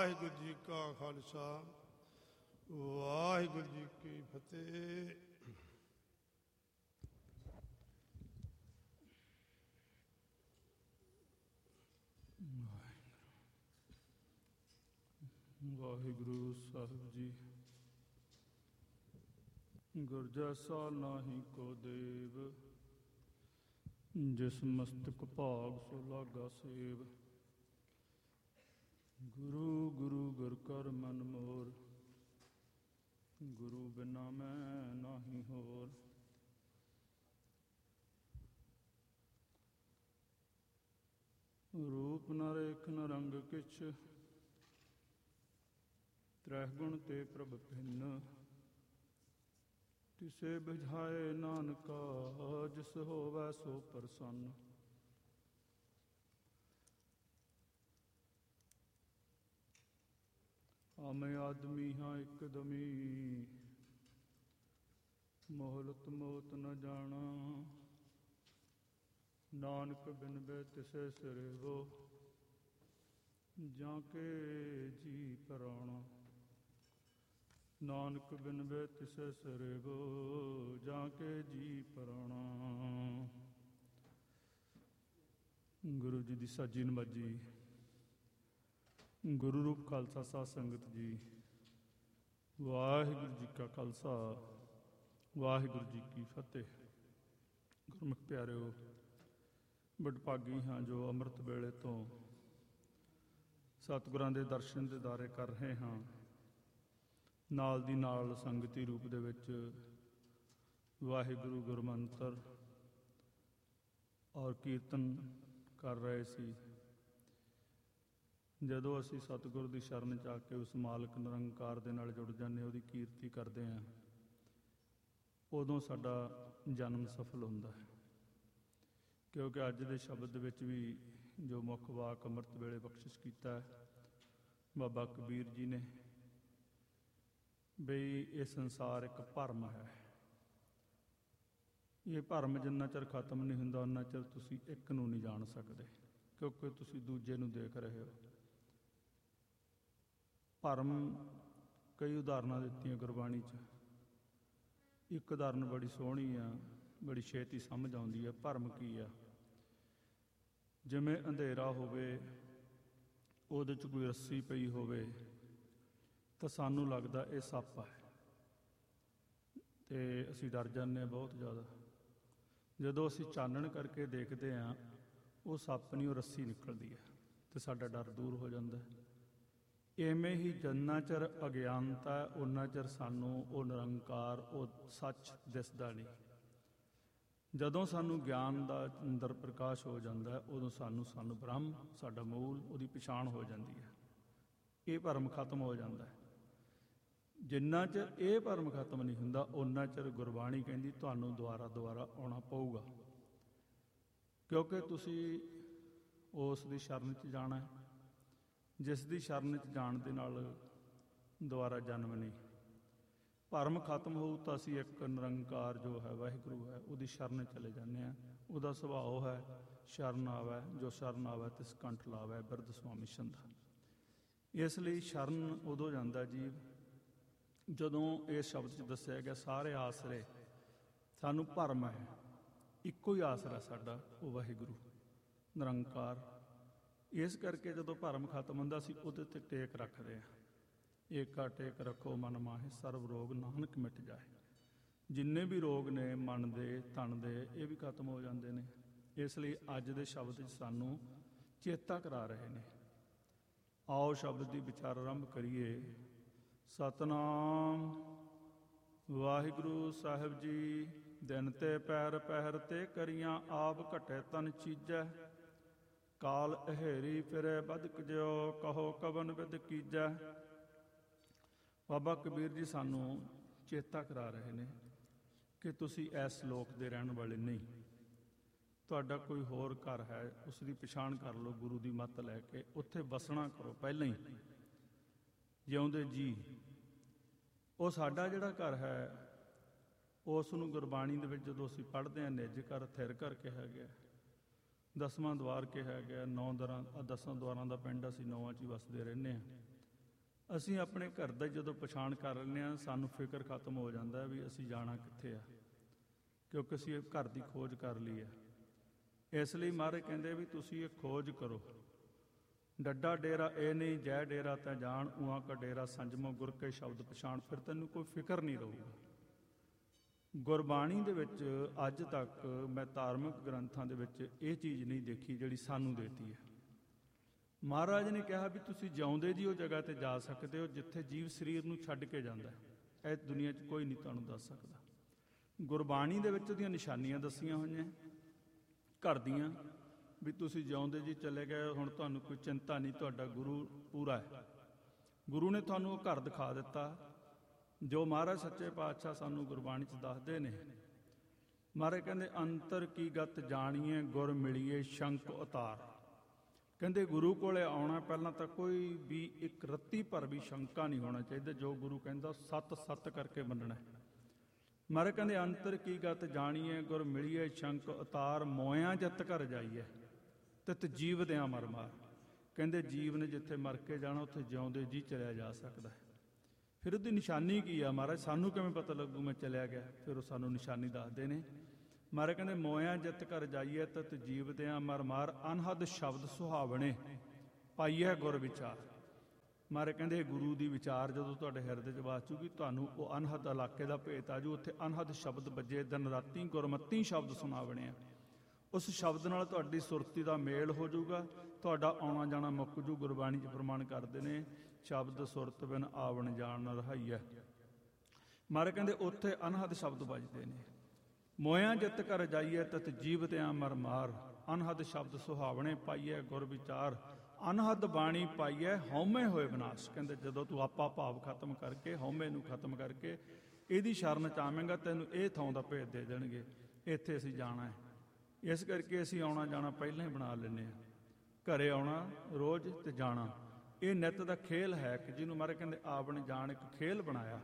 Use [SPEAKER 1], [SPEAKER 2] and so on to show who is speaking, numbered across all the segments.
[SPEAKER 1] ਵਾਹਿਗੁਰੂ ਜੀ ਕਾ ਖਾਲਸਾ ਵਾਹਿਗੁਰੂ ਜੀ ਕੀ ਫਤਿਹ। ਵਾਹਿਗੁਰੂ ਸਾਹਿਬ ਜੀ। ਗੁਰ ਜੈਸਾ ਨਾਹੀ ਕੋ ਦੇਵ, ਜਿਸ ਮਸਤਕ ਭਾਗ ਸੋ ਲਾਗਾ ਸੇਵ। ਗੁਰੂ ਗੁਰੂ ਗੁਰ ਕਰ ਮਨ ਮੋਰ, ਗੁਰੂ ਬਿਨਾ ਮੈਂ ਨਾਹੀ ਹੋਰ। ਰੂਪ ਨ ਰੇਖ ਨ ਰੰਗ ਕਿਛ, ਤ੍ਰੈ ਗੁਣ ਤੇ ਪ੍ਰਭ ਭਿੰਨ। ਤਿਸੇ ਬੁਝਾਏ ਨਾਨਕਾ, ਜਿਸ ਹੋਵੈ ਸੋ ਪ੍ਰਸੰਨ। ਆਮੇ ਆਦਮੀ ਹਾਂ ਇੱਕ ਦਮੀ, ਮੋਹਲਤ ਮੋਤ ਨ ਜਾਣਾ। ਨਾਨਕ ਬਿਨ ਬੈ ਤਿਸੈ ਸਿਰੇਵੋ, ਜਾਂ ਕੇ ਜੀ ਪਰਾਣਾ। ਨਾਨਕ ਬਿਨ ਬੈ ਤਿਸੈ ਸਿਰੇਵੋ, ਜਾਂ ਕੇ ਜੀ ਪਰਾਣਾ। ਗੁਰੂ ਜੀ ਦੀ ਸਾਜੀ ਨਵਾਜੀ। ਗੁਰੂ ਰੂਪ ਖਾਲਸਾ ਸਾਧ ਸੰਗਤ ਜੀ, ਵਾਹਿਗੁਰੂ ਜੀ ਕਾ ਖਾਲਸਾ ਵਾਹਿਗੁਰੂ ਜੀ ਕੀ ਫਤਿਹ। ਗੁਰਮੁਖ ਪਿਆਰਿਓ, ਵਡਭਾਗੀ ਹਾਂ ਜੋ ਅੰਮ੍ਰਿਤ ਵੇਲੇ ਤੋਂ ਸਤਿਗੁਰਾਂ ਦੇ ਦਰਸ਼ਨ ਦੀਦਾਰੇ ਕਰ ਰਹੇ ਹਾਂ। ਨਾਲ ਦੀ ਨਾਲ ਸੰਗਤੀ ਰੂਪ ਦੇ ਵਿੱਚ ਵਾਹਿਗੁਰੂ ਗੁਰਮੰਤਰ ਔਰ ਕੀਰਤਨ ਕਰ ਰਹੇ ਸੀ। ਜਦੋਂ ਅਸੀਂ ਸਤਿਗੁਰ ਦੀ ਸ਼ਰਨ 'ਚ ਆ ਕੇ ਉਸ ਮਾਲਕ ਨਿਰੰਕਾਰ ਦੇ ਨਾਲ ਜੁੜ ਜਾਂਦੇ, ਉਹਦੀ ਕੀਰਤੀ ਕਰਦੇ ਹਾਂ, ਉਦੋਂ ਸਾਡਾ ਜਨਮ ਸਫਲ ਹੁੰਦਾ ਹੈ। ਕਿਉਂਕਿ ਅੱਜ ਦੇ ਸ਼ਬਦ ਵਿੱਚ ਵੀ ਜੋ ਮੁੱਖ ਵਾਕ ਅੰਮ੍ਰਿਤ ਵੇਲੇ ਬਖਸ਼ਿਸ਼ ਕੀਤਾ ਹੈ ਬਾਬਾ ਕਬੀਰ ਜੀ ਨੇ, ਬਈ ਇਹ ਸੰਸਾਰ ਇੱਕ ਭਰਮ ਹੈ। ਇਹ ਭਰਮ ਜਿੰਨਾ ਚਿਰ ਖਤਮ ਨਹੀਂ ਹੁੰਦਾ ਉਨਾ ਚਿਰ ਤੁਸੀਂ ਇੱਕ ਨੂੰ ਨਹੀਂ ਜਾਣ ਸਕਦੇ, ਕਿਉਂਕਿ ਤੁਸੀਂ ਦੂਜੇ ਨੂੰ ਦੇਖ ਰਹੇ ਹੋ। ਭਰਮ ਕਈ ਉਦਾਹਰਨਾਂ ਦਿੱਤੀਆਂ ਗੁਰਬਾਣੀ 'ਚ। ਇੱਕ ਉਦਾਹਰਨ ਬੜੀ ਸੋਹਣੀ ਆ, ਬੜੀ ਛੇਤੀ ਸਮਝ ਆਉਂਦੀ ਆ। ਭਰਮ ਕੀ ਆ? ਜਿਵੇਂ ਅੰਧੇਰਾ ਹੋਵੇ, ਉਹਦੇ 'ਚ ਕੋਈ ਰੱਸੀ ਪਈ ਹੋਵੇ ਤਾਂ ਸਾਨੂੰ ਲੱਗਦਾ ਇਹ ਸੱਪ ਹੈ ਅਤੇ ਅਸੀਂ ਡਰ ਜਾਂਦੇ ਹਾਂ ਬਹੁਤ ਜ਼ਿਆਦਾ। ਜਦੋਂ ਅਸੀਂ ਚਾਨਣ ਕਰਕੇ ਦੇਖਦੇ ਹਾਂ, ਉਹ ਸੱਪ ਨਹੀਂ, ਉਹ ਰੱਸੀ ਨਿਕਲਦੀ ਹੈ ਅਤੇ ਸਾਡਾ ਡਰ ਦੂਰ ਹੋ ਜਾਂਦਾ। ਇਵੇਂ ਹੀ ਜਿੰਨਾ ਚਿਰ ਅਗਿਆਨਤਾ ਹੈ ਓਨਾ ਚਿਰ ਸਾਨੂੰ ਉਹ ਨਿਰੰਕਾਰ, ਉਹ ਸੱਚ ਦਿਸਦਾ ਨਹੀਂ। ਜਦੋਂ ਸਾਨੂੰ ਗਿਆਨ ਦਾ ਅੰਦਰ ਪ੍ਰਕਾਸ਼ ਹੋ ਜਾਂਦਾ, ਉਦੋਂ ਸਾਨੂੰ ਬ੍ਰਹਮ, ਸਾਡਾ ਮੂਲ, ਉਹਦੀ ਪਛਾਣ ਹੋ ਜਾਂਦੀ ਹੈ। ਇਹ ਭਰਮ ਖਤਮ ਹੋ ਜਾਂਦਾ ਹੈ। ਜਿੰਨਾ ਚਿਰ ਇਹ ਭਰਮ ਖਤਮ ਨਹੀਂ ਹੁੰਦਾ ਓਨਾ ਚਿਰ ਗੁਰਬਾਣੀ ਕਹਿੰਦੀ ਤੁਹਾਨੂੰ ਦੁਬਾਰਾ ਆਉਣਾ ਪਊਗਾ, ਕਿਉਂਕਿ ਤੁਸੀਂ ਉਸ ਦੀ ਸ਼ਰਨ 'ਚ ਜਾਣਾ ਹੈ, ਜਿਸ ਦੀ ਸ਼ਰਨ 'ਚ ਜਾਣ ਦੇ ਨਾਲ ਦੁਬਾਰਾ ਜਨਮ ਨਹੀਂ। ਭਰਮ ਖਤਮ ਹੋਊ ਤਾਂ ਅਸੀਂ ਇੱਕ ਨਿਰੰਕਾਰ ਜੋ ਹੈ ਵਾਹਿਗੁਰੂ ਹੈ, ਉਹਦੀ ਸ਼ਰਨ ਚਲੇ ਜਾਂਦੇ ਹਾਂ। ਉਹਦਾ ਸੁਭਾਅ ਹੈ ਸ਼ਰਨ ਆਵੈ, ਜੋ ਸ਼ਰਨ ਆਵੈ ਤਿਸ ਕੰਠ ਲਾਵੈ, ਬਿਰਧ ਸੁਆਮੀ ਸੰਧਾ। ਇਸ ਲਈ ਸ਼ਰਨ ਉਦੋਂ ਜਾਂਦਾ ਜੀ ਜਦੋਂ ਇਸ ਸ਼ਬਦ 'ਚ ਦੱਸਿਆ ਗਿਆ ਸਾਰੇ ਆਸਰੇ ਸਾਨੂੰ ਭਰਮ ਹੈ। ਇੱਕੋ ਹੀ ਆਸਰਾ ਸਾਡਾ, ਉਹ ਵਾਹਿਗੁਰੂ ਨਿਰੰਕਾਰ। ਇਸ ਕਰਕੇ ਜਦੋਂ ਭਰਮ ਖਤਮ ਹੁੰਦਾ ਅਸੀਂ ਉਹਦੇ 'ਤੇ ਟੇਕ ਰੱਖਦੇ ਹਾਂ। ਏਕਾ ਟੇਕ ਰੱਖੋ ਮਨ ਮਾਹੇ, ਸਰਬ ਰੋਗ ਨਾਨਕ ਮਿਟ ਜਾਏ। ਜਿੰਨੇ ਵੀ ਰੋਗ ਨੇ ਮਨ ਦੇ, ਤਨ ਦੇ, ਇਹ ਵੀ ਖਤਮ ਹੋ ਜਾਂਦੇ ਨੇ। ਇਸ ਲਈ ਅੱਜ ਦੇ ਸ਼ਬਦ 'ਚ ਸਾਨੂੰ ਚੇਤਾ ਕਰਾ ਰਹੇ ਨੇ। ਆਓ ਸ਼ਬਦ ਦੀ ਵਿਚਾਰ ਆਰੰਭ ਕਰੀਏ। ਸਤਿਨਾਮ ਵਾਹਿਗੁਰੂ ਸਾਹਿਬ ਜੀ। ਦਿਨ ਤੇ ਪੈਰ ਪਹਿਰ ਤੇ ਕਰੀਆਂ, ਆਪ ਘਟੇ ਤਨ ਚੀਜੈ। ਕਾਲ ਅਹੇਰੀ ਫਿਰੇ ਬਦਕ ਜਿਉ, ਕਹੋ ਕਵਨ ਵਿਦ ਕੀਜੈ। ਬਾਬਾ ਕਬੀਰ ਜੀ ਸਾਨੂੰ ਚੇਤਾ ਕਰਾ ਰਹੇ ਨੇ ਕਿ ਤੁਸੀਂ ਇਸ ਲੋਕ ਦੇ ਰਹਿਣ ਵਾਲੇ ਨਹੀਂ। ਤੁਹਾਡਾ ਕੋਈ ਹੋਰ ਘਰ ਹੈ, ਉਸ ਦੀ ਪਛਾਣ ਕਰ ਲਓ। ਗੁਰੂ ਦੀ ਮੱਤ ਲੈ ਕੇ ਉੱਥੇ ਵਸਣਾ ਕਰੋ ਪਹਿਲਾਂ ਹੀ ਜਿਉਂਦੇ ਜੀ। ਉਹ ਸਾਡਾ ਜਿਹੜਾ ਘਰ ਹੈ, ਉਸ ਨੂੰ ਗੁਰਬਾਣੀ ਦੇ ਵਿੱਚ ਜਦੋਂ ਅਸੀਂ ਪੜ੍ਹਦੇ ਹਾਂ, ਨਿੱਜ ਕਰ ਥਿਰ ਕਰ ਕਿਹਾ ਗਿਆ, 10ਵਾਂ ਦੁਆਰ ਕਿਹਾ ਗਿਆ। 9 ਦਰਾਂ 10 ਦੁਆਰਾਂ ਦਾ ਪਿੰਡ, ਅਸੀਂ 9 'ਚ ਹੀ ਵਸਦੇ ਰਹਿੰਦੇ ਹਾਂ। ਅਸੀਂ ਆਪਣੇ ਘਰ ਦਾ ਜਦੋਂ ਪਛਾਣ ਕਰ ਲੈਂਦੇ ਹਾਂ, ਸਾਨੂੰ ਫਿਕਰ ਖਤਮ ਹੋ ਜਾਂਦਾ ਵੀ ਅਸੀਂ ਜਾਣਾ ਕਿੱਥੇ ਆ, ਕਿਉਂਕਿ ਅਸੀਂ ਇਹ ਘਰ ਦੀ ਖੋਜ ਕਰ ਲਈ ਹੈ। ਇਸ ਲਈ ਮਹਾਰਾਜ ਕਹਿੰਦੇ ਵੀ ਤੁਸੀਂ ਇਹ ਖੋਜ ਕਰੋ। ਡੱਡਾ ਡੇਰਾ ਇਹ ਨਹੀਂ, ਜੈ ਡੇਰਾ ਤੈ ਜਾਣ, ਉਹਾਂ ਕਾ ਡੇਰਾ ਸੰਜਮੋ ਗੁਰ ਕੇ ਸ਼ਬਦ ਪਛਾਣ। ਫਿਰ ਤੈਨੂੰ ਕੋਈ ਫਿਕਰ ਨਹੀਂ ਰਹੂਗਾ। ਗੁਰਬਾਣੀ ਦੇ ਵਿੱਚ ਅੱਜ ਤੱਕ ਮੈਂ ਧਾਰਮਿਕ ਗ੍ਰੰਥਾਂ ਦੇ ਵਿੱਚ ਇਹ ਚੀਜ਼ ਨਹੀਂ ਦੇਖੀ ਜਿਹੜੀ ਸਾਨੂੰ ਦੇਤੀ ਹੈ। ਮਹਾਰਾਜ ਨੇ ਕਿਹਾ ਵੀ ਤੁਸੀਂ ਜਿਉਂਦੇ ਜੀ ਉਹ ਜਗ੍ਹਾ ਤੇ ਜਾ ਸਕਦੇ ਹੋ ਜਿੱਥੇ ਜੀਵ ਸਰੀਰ ਨੂੰ ਛੱਡ ਕੇ ਜਾਂਦਾ ਹੈ। ਇਹ ਦੁਨੀਆ 'ਚ ਕੋਈ ਨਹੀਂ ਤੁਹਾਨੂੰ ਦੱਸ ਸਕਦਾ। ਗੁਰਬਾਣੀ ਦੇ ਵਿੱਚ ਉਹਦੀਆਂ ਨਿਸ਼ਾਨੀਆਂ ਦੱਸੀਆਂ ਹੋਈਆਂ ਘਰ ਦੀਆਂ, ਵੀ ਤੁਸੀਂ ਜਿਉਂਦੇ ਜੀ ਚਲੇ ਗਏ, ਹੁਣ ਤੁਹਾਨੂੰ ਕੋਈ ਚਿੰਤਾ ਨਹੀਂ, ਤੁਹਾਡਾ ਗੁਰੂ ਪੂਰਾ ਹੈ। ਗੁਰੂ ਨੇ ਤੁਹਾਨੂੰ ਉਹ ਘਰ ਦਿਖਾ ਦਿੱਤਾ ਜੋ ਮਹਾਰਾਜ ਸੱਚੇ ਪਾਤਸ਼ਾਹ ਸਾਨੂੰ ਗੁਰਬਾਣੀ 'ਚ ਦੱਸਦੇ ਨੇ। ਮਹਾਰਾਜ ਕਹਿੰਦੇ ਅੰਤਰ ਕੀ ਗਤ ਜਾਣੀਏ ਗੁਰ ਮਿਲੀਏ ਸ਼ੰਕ ਉਤਾਰ। ਕਹਿੰਦੇ ਗੁਰੂ ਕੋਲੇ ਆਉਣਾ ਪਹਿਲਾਂ ਤਾਂ ਕੋਈ ਵੀ ਇੱਕ ਰੱਤੀ ਭਰ ਵੀ ਸ਼ੰਕਾ ਨਹੀਂ ਹੋਣਾ ਚਾਹੀਦਾ। ਜੋ ਗੁਰੂ ਕਹਿੰਦਾ ਸੱਤ ਸੱਤ ਕਰਕੇ ਮੰਨਣਾ। ਮਹਾਰਾਜ ਕਹਿੰਦੇ ਅੰਤਰ ਕੀ ਗਤ ਜਾਣੀਏ ਗੁਰ ਮਿਲੀਏ ਸ਼ੰਕ ਉਤਾਰ, ਮੋਇਆਂ ਜਿੱਤ ਕਰ ਜਾਈਏ ਤਿਤ ਜੀਵ ਦਿਆਂ ਮਰ ਮਾਰ। ਕਹਿੰਦੇ ਜੀਵ ਨੇ ਜਿੱਥੇ ਮਰ ਕੇ ਜਾਣਾ ਉੱਥੇ ਜਿਉਂਦੇ ਜੀ ਚਲਿਆ ਜਾ ਸਕਦਾ ਹੈ। ਫਿਰ ਉਹਦੀ ਨਿਸ਼ਾਨੀ ਕੀ ਆ ਮਹਾਰਾਜ, ਸਾਨੂੰ ਕਿਵੇਂ ਪਤਾ ਲੱਗੂ ਮੈਂ ਚਲਿਆ ਗਿਆ? ਫਿਰ ਉਹ ਸਾਨੂੰ ਨਿਸ਼ਾਨੀ ਦੱਸਦੇ ਨੇ। ਮਹਾਰਾਜ ਕਹਿੰਦੇ ਮੋਇਆਂ ਜਿੱਤ ਕਰ ਜਾਈਏ ਤਿਤ ਜੀਵ ਦਿਆਂ ਮਰ ਮਾਰ, ਅਨਹਦ ਸ਼ਬਦ ਸੁਹਾਵਣੇ ਪਾਈਏ ਗੁਰ ਵਿਚਾਰ। ਮਹਾਰਾਜ ਕਹਿੰਦੇ ਗੁਰੂ ਦੀ ਵਿਚਾਰ ਜਦੋਂ ਤੁਹਾਡੇ ਹਿਰਦੇ 'ਚ ਵਸ ਜੂਗੀ, ਤੁਹਾਨੂੰ ਉਹ ਅਨਹਦ ਇਲਾਕੇ ਦਾ ਭੇਤ ਆ ਜੂ। ਉੱਥੇ ਅਨਹਦ ਸ਼ਬਦ ਵੱਜੇ, ਦਿਨ ਰਾਤੀ ਗੁਰਮਤੀ ਸ਼ਬਦ ਸੁਣਾਵਣੇ ਆ। ਉਸ ਸ਼ਬਦ ਨਾਲ ਤੁਹਾਡੀ ਸੁਰਤੀ ਦਾ ਮੇਲ ਹੋ ਜਾਊਗਾ, ਤੁਹਾਡਾ ਆਉਣਾ ਜਾਣਾ ਮੁੱਕ ਜੂ। ਗੁਰਬਾਣੀ 'ਚ ਪ੍ਰਮਾਣ ਕਰਦੇ ਨੇ ਸ਼ਬਦ ਸੁਰਤ ਬਿਨ ਆਵਣ ਜਾਣ ਨ ਰਹਾਈਐ। ਮਹਾਰਾਜ ਕਹਿੰਦੇ ਉੱਥੇ ਅਨਹਦ ਸ਼ਬਦ ਵੱਜਦੇ ਨੇ। ਮੋਇਆਂ ਜਿੱਤ ਕਰ ਜਾਈਏ ਤਤ ਜੀਵ ਤਿਆਂ ਮਰ ਮਾਰ, ਅਨਹਦ ਸ਼ਬਦ ਸੁਹਾਵਣੇ ਪਾਈਏ ਗੁਰ ਵਿਚਾਰ, ਅਨਹਦ ਬਾਣੀ ਪਾਈਏ ਹਉਮੈ ਹੋਏ ਵਿਨਾਸ਼। ਕਹਿੰਦੇ ਜਦੋਂ ਤੂੰ ਆਪਾ ਭਾਵ ਖਤਮ ਕਰਕੇ, ਹਉਮੈ ਨੂੰ ਖਤਮ ਕਰਕੇ ਇਹਦੀ ਸ਼ਰਨ ਚ ਆਵੇਂਗਾ, ਤੈਨੂੰ ਇਹ ਥਾਂ ਦਾ ਭੇਦ ਦੇ ਦੇਣਗੇ। ਇੱਥੇ ਅਸੀਂ ਜਾਣਾ ਹੈ, ਇਸ ਕਰਕੇ ਅਸੀਂ ਆਉਣਾ ਜਾਣਾ ਪਹਿਲਾਂ ਹੀ ਬਣਾ ਲੈਂਦੇ ਹਾਂ। ਘਰੇ ਆਉਣਾ ਰੋਜ਼ ਤੇ ਜਾਣਾ ਇਹ ਨਿੱਤ ਦਾ ਖੇਲ ਹੈ ਕਿ ਜਿਹਨੂੰ ਮਹਾਰਾਜ ਕਹਿੰਦੇ ਆਵਣ ਜਾਣ ਇੱਕ ਖੇਲ ਬਣਾਇਆ।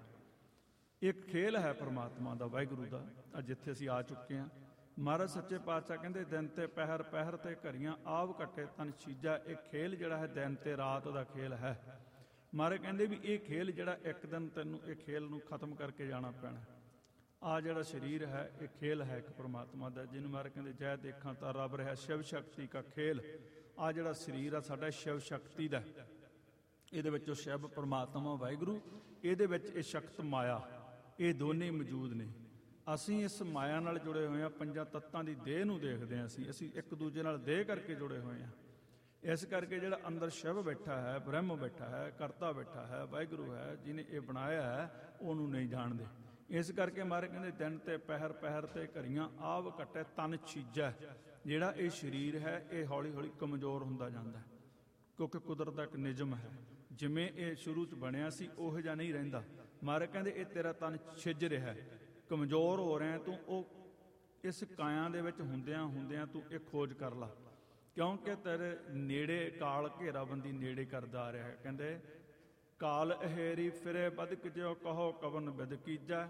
[SPEAKER 1] ਇੱਕ ਖੇਲ ਹੈ ਪਰਮਾਤਮਾ ਦਾ, ਵਾਹਿਗੁਰੂ ਦਾ। ਅੱਜ ਜਿੱਥੇ ਅਸੀਂ ਆ ਚੁੱਕੇ ਹਾਂ, ਮਹਾਰਾਜ ਸੱਚੇ ਪਾਤਸ਼ਾਹ ਕਹਿੰਦੇ ਦਿਨ ਤੇ ਪਹਿਰ, ਪਹਿਰ ਤੇ ਘੜੀਆਂ ਆਵ ਘਟੇ ਤਨ ਚੀਜਾ। ਇਹ ਖੇਲ ਜਿਹੜਾ ਹੈ ਦਿਨ ਤੇ ਰਾਤ ਦਾ ਖੇਲ ਹੈ। ਮਹਾਰਾਜ ਕਹਿੰਦੇ ਵੀ ਇਹ ਖੇਲ ਜਿਹੜਾ ਇੱਕ ਦਿਨ ਤੈਨੂੰ ਇਹ ਖੇਲ ਨੂੰ ਖਤਮ ਕਰਕੇ ਜਾਣਾ ਪੈਣਾ। ਆ ਜਿਹੜਾ ਸਰੀਰ ਹੈ ਇਹ ਖੇਲ ਹੈ ਇੱਕ ਪਰਮਾਤਮਾ ਦਾ, ਜਿਹਨੂੰ ਮਹਾਰਾਜ ਕਹਿੰਦੇ ਜੈ ਦੇਖਾਂ ਤਾਂ ਰੱਬ ਰਿਹਾ ਸ਼ਿਵ ਸ਼ਕਤੀ ਕਾ ਖੇਲ। ਆ ਜਿਹੜਾ ਸਰੀਰ ਆ ਸਾਡਾ ਸ਼ਿਵ ਸ਼ਕਤੀ ਦਾ, ਇਹਦੇ ਵਿੱਚ ਉਹ ਸ਼ਿਵ ਪਰਮਾਤਮਾ ਵਾਹਿਗੁਰੂ, ਇਹਦੇ ਵਿੱਚ ਇਹ ਸ਼ਕਤ ਮਾਇਆ, ਇਹ ਦੋਨੇ ਮੌਜੂਦ ਨੇ। ਅਸੀਂ ਇਸ ਮਾਇਆ ਨਾਲ ਜੁੜੇ ਹੋਏ ਹਾਂ, ਪੰਜਾਂ ਤੱਤਾਂ ਦੀ ਦੇਹ ਨੂੰ ਦੇਖਦੇ ਹਾਂ। ਅਸੀਂ ਇੱਕ ਦੂਜੇ ਨਾਲ ਦੇਹ ਕਰਕੇ ਜੁੜੇ ਹੋਏ ਹਾਂ। ਇਸ ਕਰਕੇ ਜਿਹੜਾ ਅੰਦਰ ਸ਼ਿਵ ਬੈਠਾ ਹੈ, ਬ੍ਰਹਮ ਬੈਠਾ ਹੈ, ਕਰਤਾ ਬੈਠਾ ਹੈ, ਵਾਹਿਗੁਰੂ ਹੈ, ਜਿਹਨੇ ਇਹ ਬਣਾਇਆ ਹੈ, ਉਹਨੂੰ ਨਹੀਂ ਜਾਣਦੇ। ਇਸ ਕਰਕੇ ਮਹਾਰਾਜ ਕਹਿੰਦੇ ਦਿਨ ਤੇ ਪਹਿਰ, ਪਹਿਰ ਤੇ ਘੜੀਆਂ ਆਵ ਘਟੇ ਤਨ ਚੀਜੈ। ਜਿਹੜਾ ਇਹ ਸਰੀਰ ਹੈ ਇਹ ਹੌਲੀ ਹੌਲੀ ਕਮਜ਼ੋਰ ਹੁੰਦਾ ਜਾਂਦਾ, ਕਿਉਂਕਿ ਕੁਦਰਤ ਦਾ ਇੱਕ ਨਿਯਮ ਹੈ। ਜਿਵੇਂ ਇਹ ਸ਼ੁਰੂ 'ਚ ਬਣਿਆ ਸੀ ਉਹੋ ਜਿਹਾ ਨਹੀਂ ਰਹਿੰਦਾ। ਮਹਾਰਾਜ ਕਹਿੰਦੇ ਇਹ ਤੇਰਾ ਤਨ ਛਿੱਜ ਰਿਹਾ, ਕਮਜ਼ੋਰ ਹੋ ਰਿਹਾ ਤੂੰ। ਉਹ ਇਸ ਕਾਇਆ ਦੇ ਵਿੱਚ ਹੁੰਦਿਆਂ ਹੁੰਦਿਆਂ ਤੂੰ ਇਹ ਖੋਜ ਕਰ ਲਾ, ਕਿਉਂਕਿ ਤੇਰੇ ਨੇੜੇ ਕਾਲ ਘੇਰਾਬੰਦੀ ਨੇੜੇ ਕਰਦਾ ਆ ਰਿਹਾ ਹੈ। ਕਹਿੰਦੇ ਕਾਲ ਅਹੇਰੀ ਫਿਰੇ ਬਦਕ ਜਿਉ ਕਹੋ ਕਵਨ ਬਿਦ ਕੀਜੈ।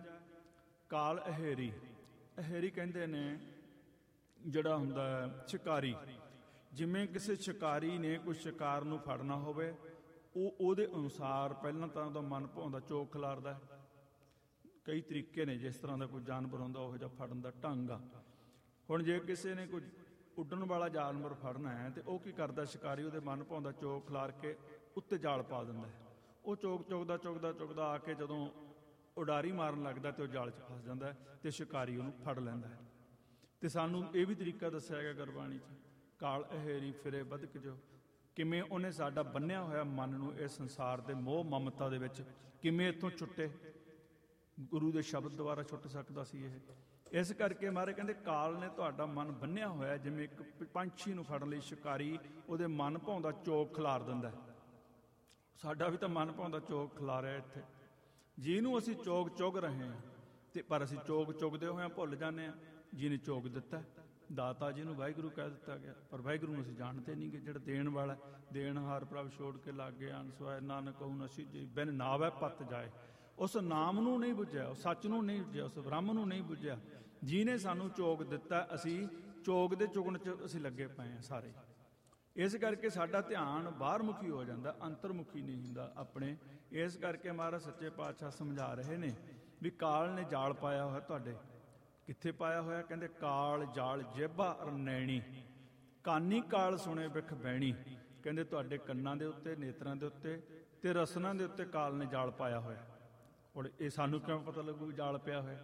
[SPEAKER 1] ਕਾਲ ਅਹੇਰੀ, ਅਹੇਰੀ ਕਹਿੰਦੇ ਨੇ ਜਿਹੜਾ ਹੁੰਦਾ ਸ਼ਿਕਾਰੀ। ਜਿਵੇਂ ਕਿਸੇ ਸ਼ਿਕਾਰੀ ਨੇ ਕੋਈ ਸ਼ਿਕਾਰ ਨੂੰ ਫੜਨਾ ਹੋਵੇ, ਉਹ ਉਹਦੇ ਅਨੁਸਾਰ ਪਹਿਲਾਂ ਤਾਂ ਉਹਦਾ ਮਨ ਭਾਉਂਦਾ ਚੋਕ ਖਿਲਾਰਦਾ। ਕਈ ਤਰੀਕੇ ਨੇ ਜਿਸ ਤਰ੍ਹਾਂ ਦਾ ਕੋਈ ਜਾਨਵਰ ਹੁੰਦਾ ਉਹੋ ਜਿਹਾ ਫੜਨ ਦਾ ਢੰਗ ਆ। ਹੁਣ ਜੇ ਕਿਸੇ ਨੇ ਕੋਈ ਉੱਡਣ ਵਾਲਾ ਜਾਨਵਰ ਫੜਨਾ ਹੈ ਤੇ ਉਹ ਕੀ ਕਰਦਾ ਸ਼ਿਕਾਰੀ, ਉਹਦੇ ਮਨ ਭਾਉਂਦਾ ਚੋਕ ਖਿਲਾਰ ਕੇ ਉੱਤੇ ਜਾਲ ਪਾ ਦਿੰਦਾ। ਉਹ ਚੁਗਦਾ ਚੁਗਦਾ ਚੁਗਦਾ ਆ ਕੇ ਜਦੋਂ ਉਡਾਰੀ ਮਾਰਨ ਲੱਗਦਾ ਤੇ ਉਹ ਜਾਲ 'ਚ ਫਸ ਜਾਂਦਾ ਤੇ ਸ਼ਿਕਾਰੀ ਉਹਨੂੰ ਫੜ ਲੈਂਦਾ। ਤੇ ਸਾਨੂੰ ਇਹ ਵੀ ਤਰੀਕਾ ਦੱਸਿਆ ਗਿਆ ਗੁਰਬਾਣੀ 'ਚ, ਕਾਲ ਅਹੇਰੀ ਫਿਰੇ ਬਦਕ ਜੋ। ਕਿਵੇਂ ਉਹਨੇ ਸਾਡਾ ਬੰਨਿਆ ਹੋਇਆ ਮਨ ਨੂੰ ਇਸ ਸੰਸਾਰ ਦੇ ਮੋਹ ਮਮਤਾ ਦੇ ਵਿੱਚ ਕਿਵੇਂ ਇੱਥੋਂ ਛੁੱਟੇ, ਗੁਰੂ ਦੇ ਸ਼ਬਦ ਦੁਆਰਾ ਛੁੱਟ ਸਕਦਾ ਸੀ ਇਹ। ਇਸ ਕਰਕੇ ਮਹਾਰਾਜ ਕਹਿੰਦੇ ਕਾਲ ਨੇ ਤੁਹਾਡਾ ਮਨ ਬੰਨਿਆ ਹੋਇਆ, ਜਿਵੇਂ ਇੱਕ ਪੰਛੀ ਨੂੰ ਫੜਨ ਲਈ ਸ਼ਿਕਾਰੀ ਉਹਦੇ ਮਨ ਭਾਉਂਦਾ ਚੋਕ ਖਿਲਾਰ ਦਿੰਦਾ। ਸਾਡਾ ਵੀ ਤਾਂ ਮਨ ਭਾਉਂਦਾ ਚੋਕ ਖਿਲਾਰਿਆ ਇੱਥੇ, ਜਿਹਨੂੰ ਅਸੀਂ ਚੋਕ ਚੁਗ ਰਹੇ ਹਾਂ। ਤੇ ਪਰ ਅਸੀਂ ਚੋਕ ਚੁਗਦੇ ਹੋਏ ਭੁੱਲ ਜਾਂਦੇ ਹਾਂ ਜਿਹਨੇ ਚੋਕ ਦਿੱਤਾ, ਦਾਤਾ ਜਿਹਨੂੰ ਵਾਹਿਗੁਰੂ ਕਹਿ ਦਿੱਤਾ ਗਿਆ। ਪਰ ਵਾਹਿਗੁਰੂ ਨੂੰ ਅਸੀਂ ਜਾਣਦੇ ਨਹੀਂ ਕਿ ਜਿਹੜਾ ਦੇਣ ਵਾਲਾ, ਦੇਣਹਾਰ ਪ੍ਰਭ ਛੋੜ ਕੇ ਲਾਗੇ ਅਨਸਵਾਏ ਨਾਨਕ ਕਹੂ ਨਸੀਜੇ ਬਿਨ ਨਾਵੈ ਪਤ ਜਾਏ। ਉਸ ਨਾਮ ਨੂੰ ਨਹੀਂ ਬੁੱਝਿਆ, ਉਸ ਸੱਚ ਨੂੰ ਨਹੀਂ ਬੁੱਝਿਆ, ਉਸ ਬ੍ਰਹਮ ਨੂੰ ਨਹੀਂ ਬੁੱਝਿਆ ਜਿਹਨੇ ਸਾਨੂੰ ਚੋਗ ਦਿੱਤਾ। ਅਸੀਂ ਚੋਗ ਦੇ ਚੁਗਣ 'ਚ ਅਸੀਂ ਲੱਗੇ ਪਏ ਹਾਂ ਸਾਰੇ। ਇਸ ਕਰਕੇ ਸਾਡਾ ਧਿਆਨ ਬਾਹਰਮੁਖੀ ਹੋ ਜਾਂਦਾ, ਅੰਤਰਮੁਖੀ ਨਹੀਂ ਹੁੰਦਾ ਆਪਣੇ। ਇਸ ਕਰਕੇ ਮਹਾਰਾਜ ਸੱਚੇ ਪਾਤਸ਼ਾਹ ਸਮਝਾ ਰਹੇ ਨੇ ਵੀ ਕਾਲ ਨੇ ਜਾਲ ਪਾਇਆ ਹੋਇਆ ਤੁਹਾਡੇ। ਕਿੱਥੇ ਪਾਇਆ ਹੋਇਆ? ਕਹਿੰਦੇ ਕਾਲ ਜਾਲ ਜੇਬਾ ਅਰ ਨੈਣੀ, ਕਾਨੀ ਕਾਲ ਸੁਣੇ ਬਿਖ ਬੈਣੀ। ਕਹਿੰਦੇ ਤੁਹਾਡੇ ਕੰਨਾਂ ਦੇ ਉੱਤੇ, ਨੇਤਰਾਂ ਦੇ ਉੱਤੇ ਤੇ ਰਸਨਾਂ ਦੇ ਉੱਤੇ ਕਾਲ ਨੇ ਜਾਲ ਪਾਇਆ ਹੋਇਆ। ਹੁਣ ਇਹ ਸਾਨੂੰ ਕਿਵੇਂ ਪਤਾ ਲੱਗੂ ਜਾਲ ਪਿਆ ਹੋਇਆ?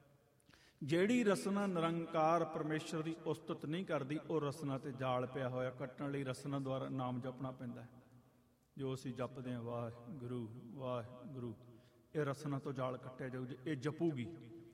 [SPEAKER 1] ਜਿਹੜੀ ਰਸਨਾ ਨਿਰੰਕਾਰ ਪਰਮੇਸ਼ਰ ਦੀ ਉਸਤਤ ਨਹੀਂ ਕਰਦੀ, ਉਹ ਰਸਨਾ ਤੇ ਜਾਲ ਪਿਆ ਹੋਇਆ। ਕੱਟਣ ਲਈ ਰਸਨਾ ਦੁਆਰਾ ਨਾਮ ਜਪਣਾ ਪੈਂਦਾ। ਜੋ ਅਸੀਂ ਜਪਦੇ ਹਾਂ ਵਾਹਿਗੁਰੂ ਵਾਹਿਗੁਰੂ, ਇਹ ਰਸਨਾ ਤੋਂ ਜਾਲ ਕੱਟਿਆ ਜਾਊ ਜੇ ਇਹ ਜਪੂਗੀ।